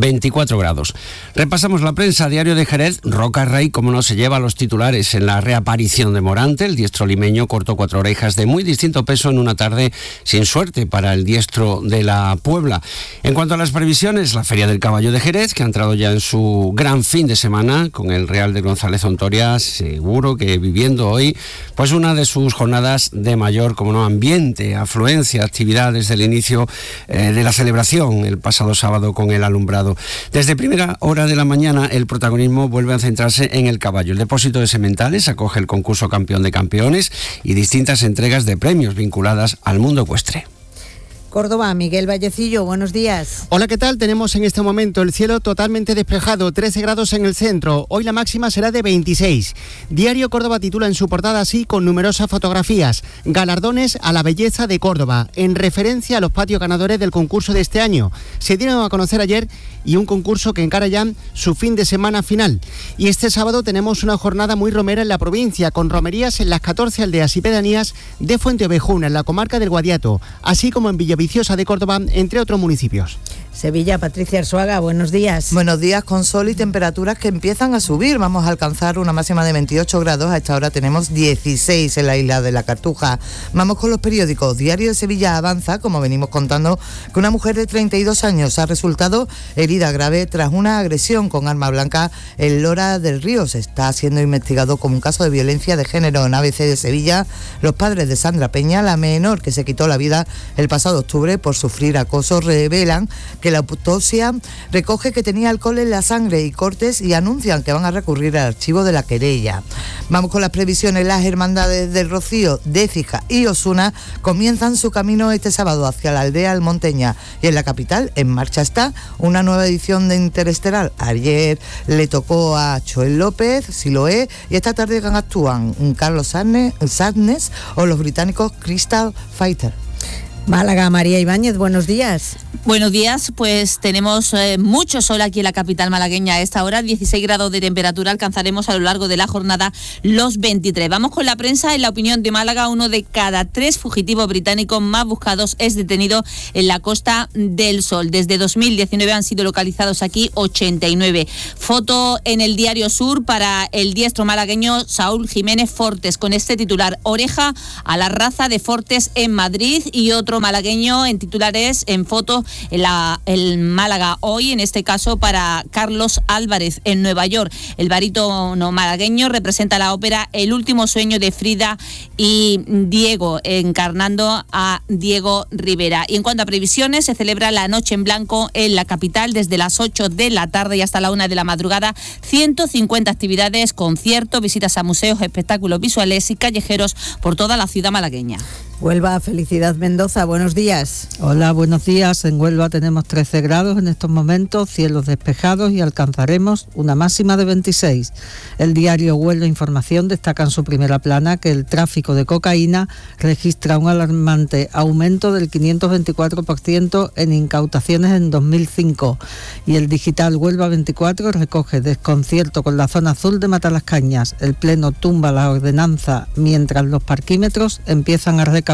24 grados. Repasamos la prensa. Diario de Jerez. Roca Rey, como no, se lleva a los titulares en la reaparición de Morante. El diestro limeño cortó 4 orejas de muy distinto peso en una tarde sin suerte para el diestro de la Puebla. En cuanto a las previsiones, la Feria del Caballo de Jerez, que ha entrado ya en su gran fin de semana con el Real de González Ontoria, seguro que viviendo hoy pues una de sus jornadas de mayor, como no, ambiente, afluencia, actividad desde el inicio de la celebración el pasado sábado con el alumbrado. Desde primera hora de la mañana el protagonismo vuelve a centrarse en el caballo. El depósito de sementales acoge el concurso Campeón de Campeones y distintas entregas de premios vinculadas al mundo ecuestre. Córdoba, Miguel Vallecillo, buenos días. Hola, ¿qué tal? Tenemos en este momento el cielo totalmente despejado, 13 grados en el centro. Hoy la máxima será de 26. Diario Córdoba titula en su portada así, con numerosas fotografías: galardones a la belleza de Córdoba, en referencia a los patios ganadores del concurso de este año. Se dieron a conocer ayer y un concurso que encara ya su fin de semana final. Y este sábado tenemos una jornada muy romera en la provincia, con romerías en las 14 aldeas y pedanías de Fuente Ovejuna, en la comarca del Guadiato, así como en Villaviciosa de Córdoba, entre otros municipios. Sevilla, Patricia Arzuaga, buenos días. Buenos días, con sol y temperaturas que empiezan a subir. Vamos a alcanzar una máxima de 28 grados. A esta hora tenemos 16 en la isla de la Cartuja. Vamos con los periódicos. Diario de Sevilla avanza, como venimos contando, que una mujer de 32 años ha resultado herida grave tras una agresión con arma blanca en Lora del Río. Se está siendo investigado como un caso de violencia de género. En ABC de Sevilla, los padres de Sandra Peña, la menor que se quitó la vida el pasado octubre por sufrir acoso, revelan que la autopsia recoge que tenía alcohol en la sangre y cortes y anuncian que van a recurrir al archivo de la querella. Vamos con las previsiones. Las hermandades del Rocío, Décija y Osuna comienzan su camino este sábado hacia la aldea almonteña, y en la capital en marcha está una nueva edición de Interestelar. Ayer le tocó a Joel López, Siloé, y esta tarde actúan Carlos Sadness o los británicos Crystal Fighter. Málaga, María Ibáñez, buenos días. Buenos días, pues tenemos mucho sol aquí en la capital malagueña a esta hora, 16 grados de temperatura, alcanzaremos a lo largo de la jornada los 23. Vamos con la prensa. En la opinión de Málaga, 1 de cada 3 fugitivos británicos más buscados es detenido en la Costa del Sol. Desde 2019 han sido localizados aquí 89. Foto en el Diario Sur para el diestro malagueño Saúl Jiménez Fortes, con este titular: oreja a la raza de Fortes en Madrid. Y otro malagueño en titulares, en fotos, el Málaga Hoy, en este caso para Carlos Álvarez en Nueva York. El barítono malagueño representa la ópera El último sueño de Frida y Diego, encarnando a Diego Rivera. Y en cuanto a previsiones, se celebra la Noche en Blanco en la capital desde las 8 de la tarde y hasta la 1 de la madrugada. 150 actividades, conciertos, visitas a museos, espectáculos visuales y callejeros por toda la ciudad malagueña. Huelva, Felicidad Mendoza, buenos días. Hola, buenos días. En Huelva tenemos 13 grados en estos momentos, cielos despejados y alcanzaremos una máxima de 26. El diario Huelva Información destaca en su primera plana que el tráfico de cocaína registra un alarmante aumento del 524% en incautaciones en 2005. Y el digital Huelva 24 recoge desconcierto con la zona azul de Matalascañas. El Pleno tumba la ordenanza mientras los parquímetros empiezan a recaudar.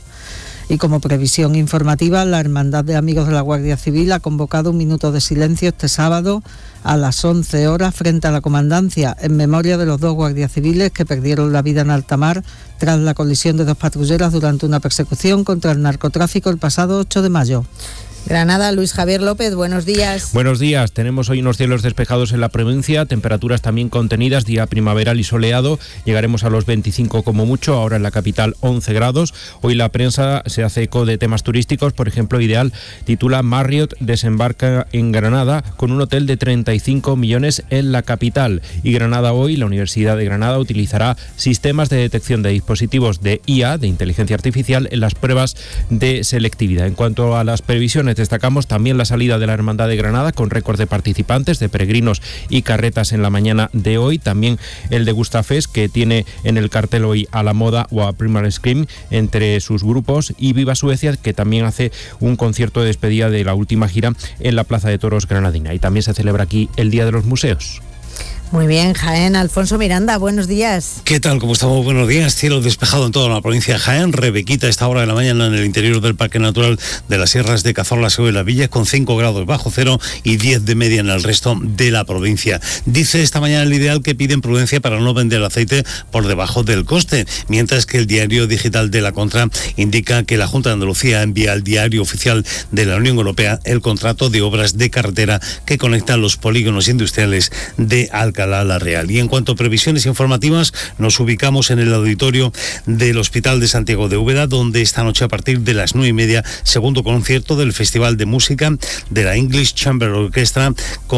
Y como previsión informativa, la Hermandad de Amigos de la Guardia Civil ha convocado un minuto de silencio este sábado a las 11 horas frente a la comandancia en memoria de los 2 guardias civiles que perdieron la vida en alta mar tras la colisión de 2 patrulleras durante una persecución contra el narcotráfico el pasado 8 de mayo. Granada, Luis Javier López, buenos días. Buenos días, tenemos hoy unos cielos despejados en la provincia, temperaturas también contenidas, día primaveral y soleado, llegaremos a los 25 como mucho, ahora en la capital 11 grados. Hoy la prensa se hace eco de temas turísticos, por ejemplo, Ideal titula Marriott desembarca en Granada con un hotel de 35 millones en la capital. Y Granada Hoy, la Universidad de Granada utilizará sistemas de detección de dispositivos de IA, de inteligencia artificial, en las pruebas de selectividad. En cuanto a las previsiones, destacamos también la salida de la Hermandad de Granada con récord de participantes, de peregrinos y carretas en la mañana de hoy. También el de Gustafés, que tiene en el cartel hoy a La Moda o a Primal Scream entre sus grupos, y Viva Suecia, que también hace un concierto de despedida de la última gira en la Plaza de Toros granadina. Y también se celebra aquí el Día de los Museos. Muy bien, Jaén, Alfonso Miranda, buenos días. ¿Qué tal? ¿Cómo estamos? Buenos días. Cielo despejado en toda la provincia de Jaén. Rebequita a esta hora de la mañana en el interior del Parque Natural de las Sierras de Cazorla, Seo y Las Villas, con 5 grados bajo cero y 10 de media en el resto de la provincia. Dice esta mañana el Ideal que piden prudencia para no vender aceite por debajo del coste, mientras que el diario digital de La Contra indica que la Junta de Andalucía envía al Diario Oficial de la Unión Europea el contrato de obras de carretera que conectan los polígonos industriales de Alcalá la Real. Y en cuanto a previsiones informativas, nos ubicamos en el auditorio del Hospital de Santiago de Úbeda, donde esta noche a partir de las 9:30, segundo concierto del Festival de Música de la English Chamber Orchestra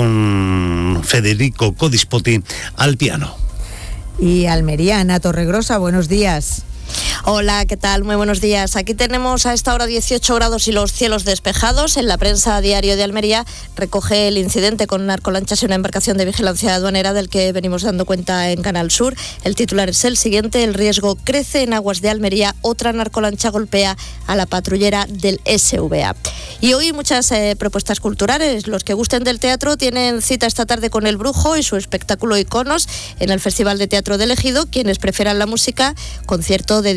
con Federico Codispotti al piano. Y Almería, Ana Torregrosa, buenos días. Hola, ¿qué tal? Muy buenos días. Aquí tenemos a esta hora 18 grados y los cielos despejados. En la prensa Diario de Almería recoge el incidente con narcolanchas y una embarcación de vigilancia aduanera del que venimos dando cuenta en Canal Sur. El titular es el siguiente: el riesgo crece en aguas de Almería, otra narcolancha golpea a la patrullera del SVA. Y hoy muchas propuestas culturales. Los que gusten del teatro tienen cita esta tarde con El Brujo y su espectáculo Iconos en el Festival de Teatro del Ejido. Quienes prefieran la música, concierto de Diana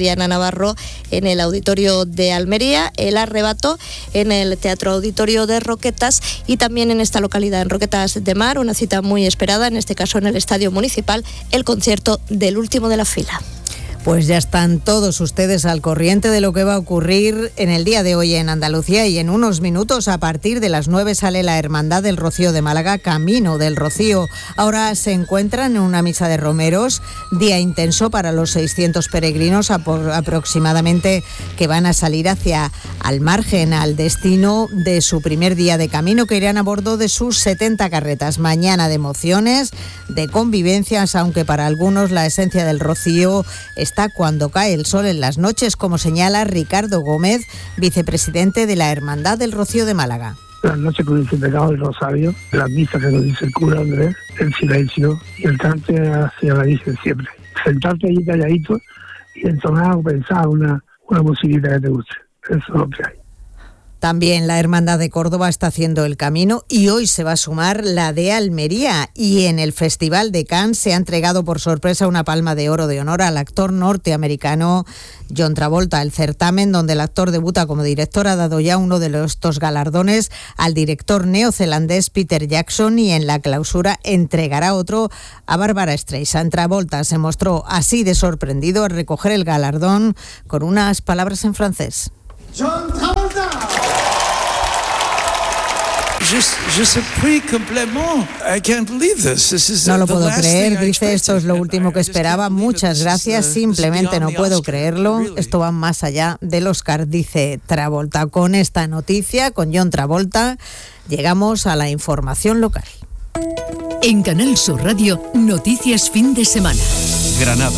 y Ana Navarro en el Auditorio de Almería, El Arrebato en el Teatro Auditorio de Roquetas y también en esta localidad, en Roquetas de Mar, una cita muy esperada, en este caso en el Estadio Municipal, el concierto del último de la fila. Pues ya están todos ustedes al corriente de lo que va a ocurrir en el día de hoy en Andalucía y en unos minutos a partir de las 9 sale la Hermandad del Rocío de Málaga, Camino del Rocío. Ahora se encuentran en una misa de romeros, día intenso para los 600 peregrinos aproximadamente que van a salir hacia al margen, al destino de su primer día de camino, que irán a bordo de sus 70 carretas. Mañana de emociones, de convivencias, aunque para algunos la esencia del Rocío está cuando cae el sol en las noches, como señala Ricardo Gómez, vicepresidente de la Hermandad del Rocío de Málaga. Las noches con el pecado del rosario, las misas que nos dice el cura Andrés, el silencio y el cante hacia la Virgen siempre. Sentarte ahí calladito y entonar o pensar una musiquita que te guste. Eso es lo que hay. También la Hermandad de Córdoba está haciendo el camino y hoy se va a sumar la de Almería, y en el Festival de Cannes se ha entregado por sorpresa una Palma de Oro de honor al actor norteamericano John Travolta. El certamen, donde el actor debuta como director, ha dado ya uno de estos galardones al director neozelandés Peter Jackson, y en la clausura entregará otro a Bárbara Streisand. Travolta se mostró así de sorprendido al recoger el galardón con unas palabras en francés. John Travolta. No lo puedo creer, dice, esto es lo último que esperaba, muchas gracias, simplemente no puedo creerlo, esto va más allá del Oscar, dice Travolta. Con esta noticia, con John Travolta, llegamos a la información local. En Canal Sur Radio, noticias fin de semana. Granada.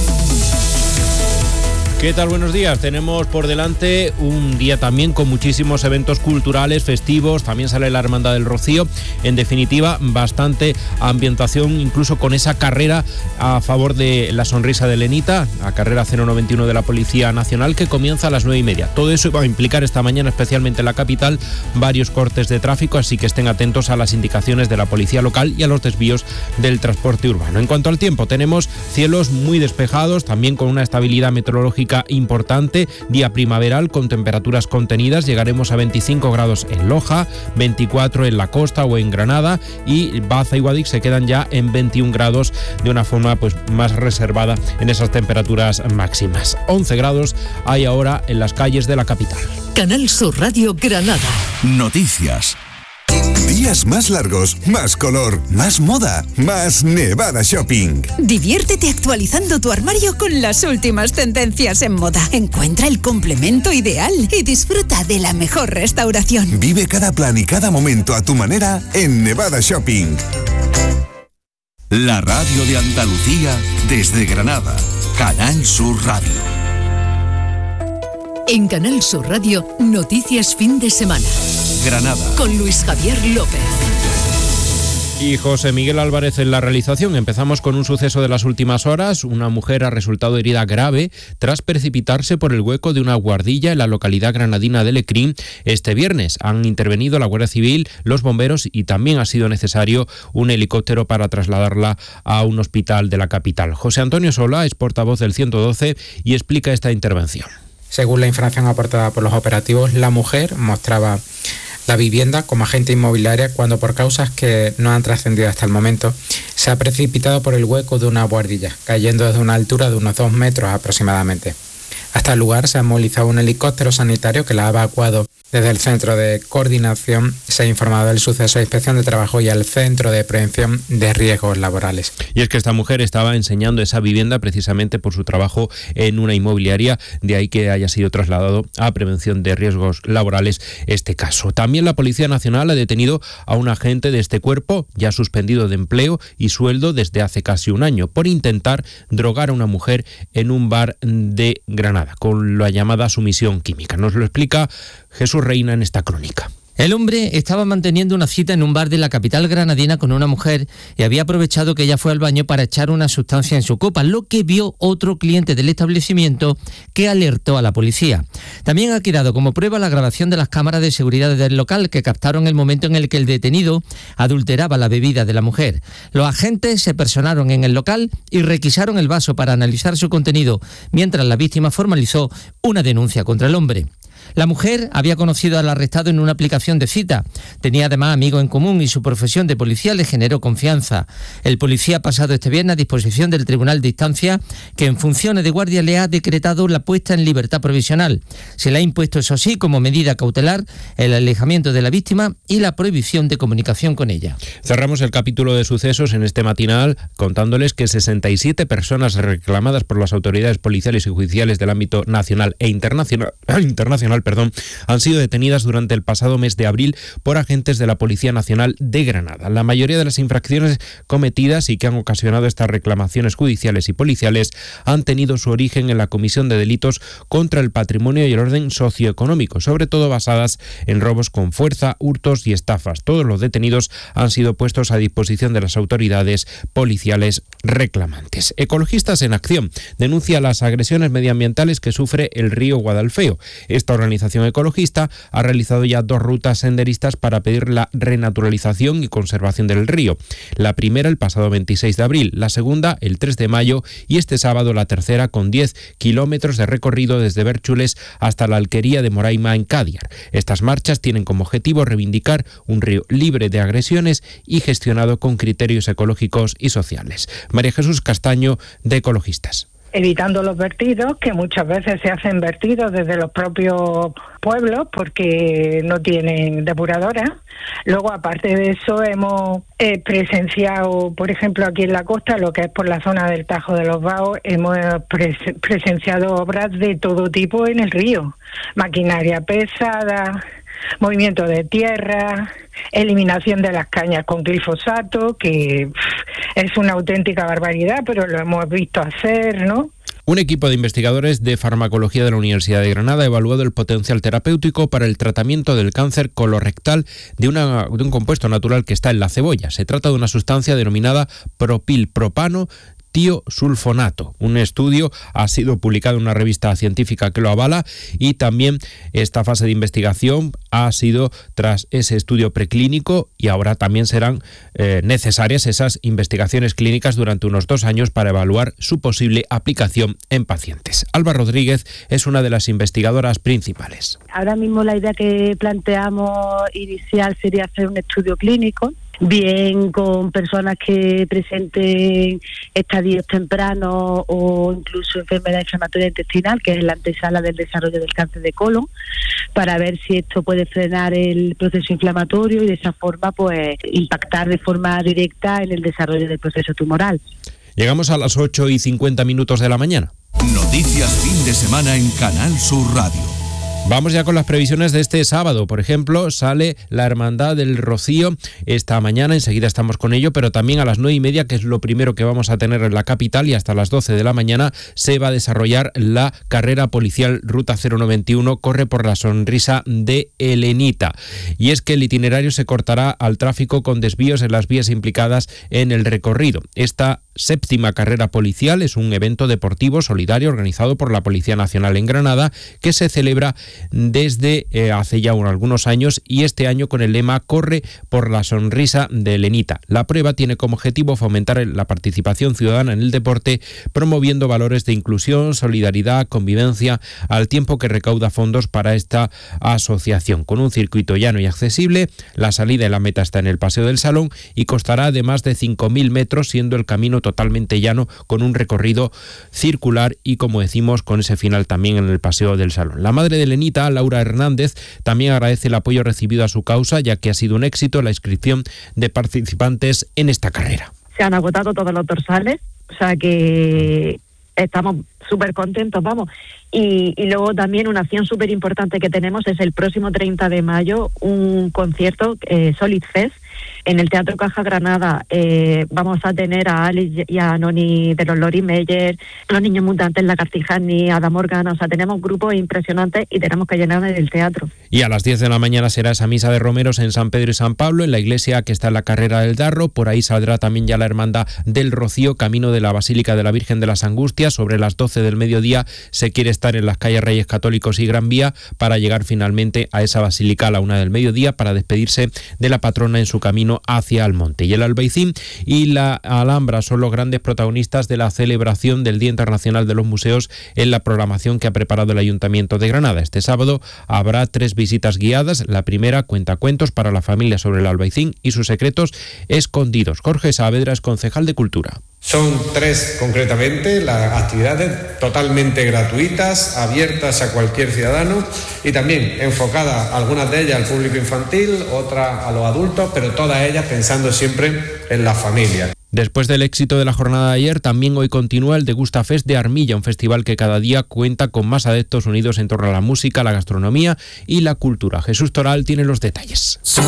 ¿Qué tal? Buenos días. Tenemos por delante un día también con muchísimos eventos culturales, festivos, también sale la Hermandad del Rocío. En definitiva, bastante ambientación, incluso con esa carrera a favor de la sonrisa de Lenita, la carrera 091 de la Policía Nacional, que comienza a las 9:30. Todo eso va a implicar esta mañana, especialmente en la capital, varios cortes de tráfico, así que estén atentos a las indicaciones de la policía local y a los desvíos del transporte urbano. En cuanto al tiempo, tenemos cielos muy despejados, también con una estabilidad meteorológica importante, día primaveral con temperaturas contenidas, llegaremos a 25 grados en Loja, 24 en la costa o en Granada, y Baza y Guadix se quedan ya en 21 grados de una forma pues más reservada en esas temperaturas máximas. 11 grados hay ahora en las calles de la capital. Canal Sur Radio Granada. Noticias. Días más largos, más color, más moda, más Nevada Shopping. Diviértete actualizando tu armario con las últimas tendencias en moda. Encuentra el complemento ideal y disfruta de la mejor restauración. Vive cada plan y cada momento a tu manera en Nevada Shopping. La radio de Andalucía desde Granada. Canal Sur Radio. En Canal Sur Radio, noticias fin de semana. Granada. Con Luis Javier López. Y José Miguel Álvarez en la realización. Empezamos con un suceso de las últimas horas. Una mujer ha resultado herida grave tras precipitarse por el hueco de una guardilla en la localidad granadina de Lecrín este viernes. Han intervenido la Guardia Civil, los bomberos y también ha sido necesario un helicóptero para trasladarla a un hospital de la capital. José Antonio Sola es portavoz del 112 y explica esta intervención. Según la información aportada por los operativos, la mujer mostraba la vivienda como agente inmobiliaria cuando, por causas que no han trascendido hasta el momento, se ha precipitado por el hueco de una buhardilla, cayendo desde una altura de unos 2 metros aproximadamente. Hasta el lugar se ha movilizado un helicóptero sanitario que la ha evacuado. Desde el Centro de Coordinación se ha informado del suceso de Inspección de Trabajo y al Centro de Prevención de Riesgos Laborales. Y es que esta mujer estaba enseñando esa vivienda precisamente por su trabajo en una inmobiliaria, de ahí que haya sido trasladado a Prevención de Riesgos Laborales este caso. También la Policía Nacional ha detenido a un agente de este cuerpo, ya suspendido de empleo y sueldo desde hace casi un año, por intentar drogar a una mujer en un bar de Granada, con la llamada sumisión química. Nos lo explica Jesús Reina en esta crónica. El hombre estaba manteniendo una cita en un bar de la capital granadina con una mujer y había aprovechado que ella fue al baño para echar una sustancia en su copa, lo que vio otro cliente del establecimiento que alertó a la policía. También ha quedado como prueba la grabación de las cámaras de seguridad del local que captaron el momento en el que el detenido adulteraba la bebida de la mujer. Los agentes se personaron en el local y requisaron el vaso para analizar su contenido, mientras la víctima formalizó una denuncia contra el hombre. La mujer había conocido al arrestado en una aplicación de cita. Tenía además amigos en común y su profesión de policía le generó confianza. El policía ha pasado este viernes a disposición del Tribunal de Instancia, que en funciones de guardia le ha decretado la puesta en libertad provisional. Se le ha impuesto, eso sí, como medida cautelar, el alejamiento de la víctima y la prohibición de comunicación con ella. Cerramos el capítulo de sucesos en este matinal contándoles que 67 personas reclamadas por las autoridades policiales y judiciales del ámbito nacional e internacional, han sido detenidas durante el pasado mes de abril por agentes de la Policía Nacional de Granada. La mayoría de las infracciones cometidas y que han ocasionado estas reclamaciones judiciales y policiales han tenido su origen en la comisión de delitos contra el patrimonio y el orden socioeconómico, sobre todo basadas en robos con fuerza, hurtos y estafas. Todos los detenidos han sido puestos a disposición de las autoridades policiales reclamantes. Ecologistas en Acción denuncia las agresiones medioambientales que sufre el río Guadalfeo. Esta organización ecologista ha realizado ya 2 rutas senderistas para pedir la renaturalización y conservación del río. La primera el pasado 26 de abril, la segunda el 3 de mayo y este sábado la tercera con 10 kilómetros de recorrido desde Bérchules hasta la alquería de Moraima en Cádiar. Estas marchas tienen como objetivo reivindicar un río libre de agresiones y gestionado con criterios ecológicos y sociales. María Jesús Castaño, de Ecologistas. Evitando los vertidos, que muchas veces se hacen vertidos desde los propios pueblos porque no tienen depuradora. Luego, aparte de eso, hemos presenciado, por ejemplo, aquí en la costa, lo que es por la zona del Tajo de los Baos, hemos presenciado obras de todo tipo en el río. Maquinaria pesada, movimiento de tierra, eliminación de las cañas con glifosato, que es una auténtica barbaridad, pero lo hemos visto hacer, ¿no? Un equipo de investigadores de farmacología de la Universidad de Granada ha evaluado el potencial terapéutico para el tratamiento del cáncer colorectal de un compuesto natural que está en la cebolla. Se trata de una sustancia denominada propilpropano tiosulfonato. Un estudio ha sido publicado en una revista científica que lo avala y también esta fase de investigación ha sido tras ese estudio preclínico y ahora también serán necesarias esas investigaciones clínicas durante unos 2 años para evaluar su posible aplicación en pacientes. Alba Rodríguez es una de las investigadoras principales. Ahora mismo la idea que planteamos inicial sería hacer un estudio clínico, bien con personas que presenten estadios tempranos o incluso enfermedad inflamatoria intestinal, que es la antesala del desarrollo del cáncer de colon, para ver si esto puede frenar el proceso inflamatorio y de esa forma pues impactar de forma directa en el desarrollo del proceso tumoral. Llegamos a las 8:50 de la mañana. Noticias fin de semana en Canal Sur Radio. Vamos ya con las previsiones de este sábado. Por ejemplo, sale la Hermandad del Rocío esta mañana, enseguida estamos con ello, pero también a las 9:30, que es lo primero que vamos a tener en la capital, y hasta las 12 de la mañana se va a desarrollar la carrera policial Ruta 091, corre por la sonrisa de Elenita. Y es que el itinerario se cortará al tráfico con desvíos en las vías implicadas en el recorrido. Esta 7ª carrera policial es un evento deportivo solidario organizado por la Policía Nacional en Granada, que se celebra desde hace ya algunos años, y este año con el lema Corre por la sonrisa de Elenita. La prueba tiene como objetivo fomentar la participación ciudadana en el deporte, promoviendo valores de inclusión, solidaridad, convivencia, al tiempo que recauda fondos para esta asociación. Con un circuito llano y accesible, la salida y la meta está en el Paseo del Salón y costará de más de 5.000 metros, siendo el camino totalmente llano con un recorrido circular y, como decimos, con ese final también en el Paseo del Salón. La madre de Elenita, Laura Hernández, también agradece el apoyo recibido a su causa, ya que ha sido un éxito la inscripción de participantes en esta carrera. Se han agotado todos los dorsales, o sea que estamos súper contentos, vamos. Y luego también una acción súper importante que tenemos es el próximo 30 de mayo, un concierto, Solid Fest, En el Teatro Caja Granada vamos a tener a Alice y a Noni de los Lori Meyer, los Niños Mutantes, la Cartijani, Ada Morgana. O sea, tenemos grupos impresionantes y tenemos que llenar el teatro. Y a las 10 de la mañana será esa misa de romeros en San Pedro y San Pablo, en la iglesia que está en la carrera del Darro. Por ahí saldrá también ya la Hermandad del Rocío, camino de la Basílica de la Virgen de las Angustias. Sobre las 12 del mediodía se quiere estar en las calles Reyes Católicos y Gran Vía para llegar finalmente a esa basílica a la 1 del mediodía para despedirse de la patrona en su camino hacia Almonte. Y el Albaicín y la Alhambra son los grandes protagonistas de la celebración del Día Internacional de los Museos en la programación que ha preparado el Ayuntamiento de Granada. Este sábado habrá 3 visitas guiadas. La primera, cuentacuentos para la familia sobre el Albaicín y sus secretos escondidos. Jorge Saavedra es concejal de Cultura. Son 3 concretamente las actividades totalmente gratuitas, abiertas a cualquier ciudadano y también enfocadas, algunas de ellas al público infantil, otras a los adultos, pero todas ellas pensando siempre en la familia. Después del éxito de la jornada de ayer, también hoy continúa el Degustafest de Armilla, un festival que cada día cuenta con más adeptos unidos en torno a la música, la gastronomía y la cultura. Jesús Toral tiene los detalles.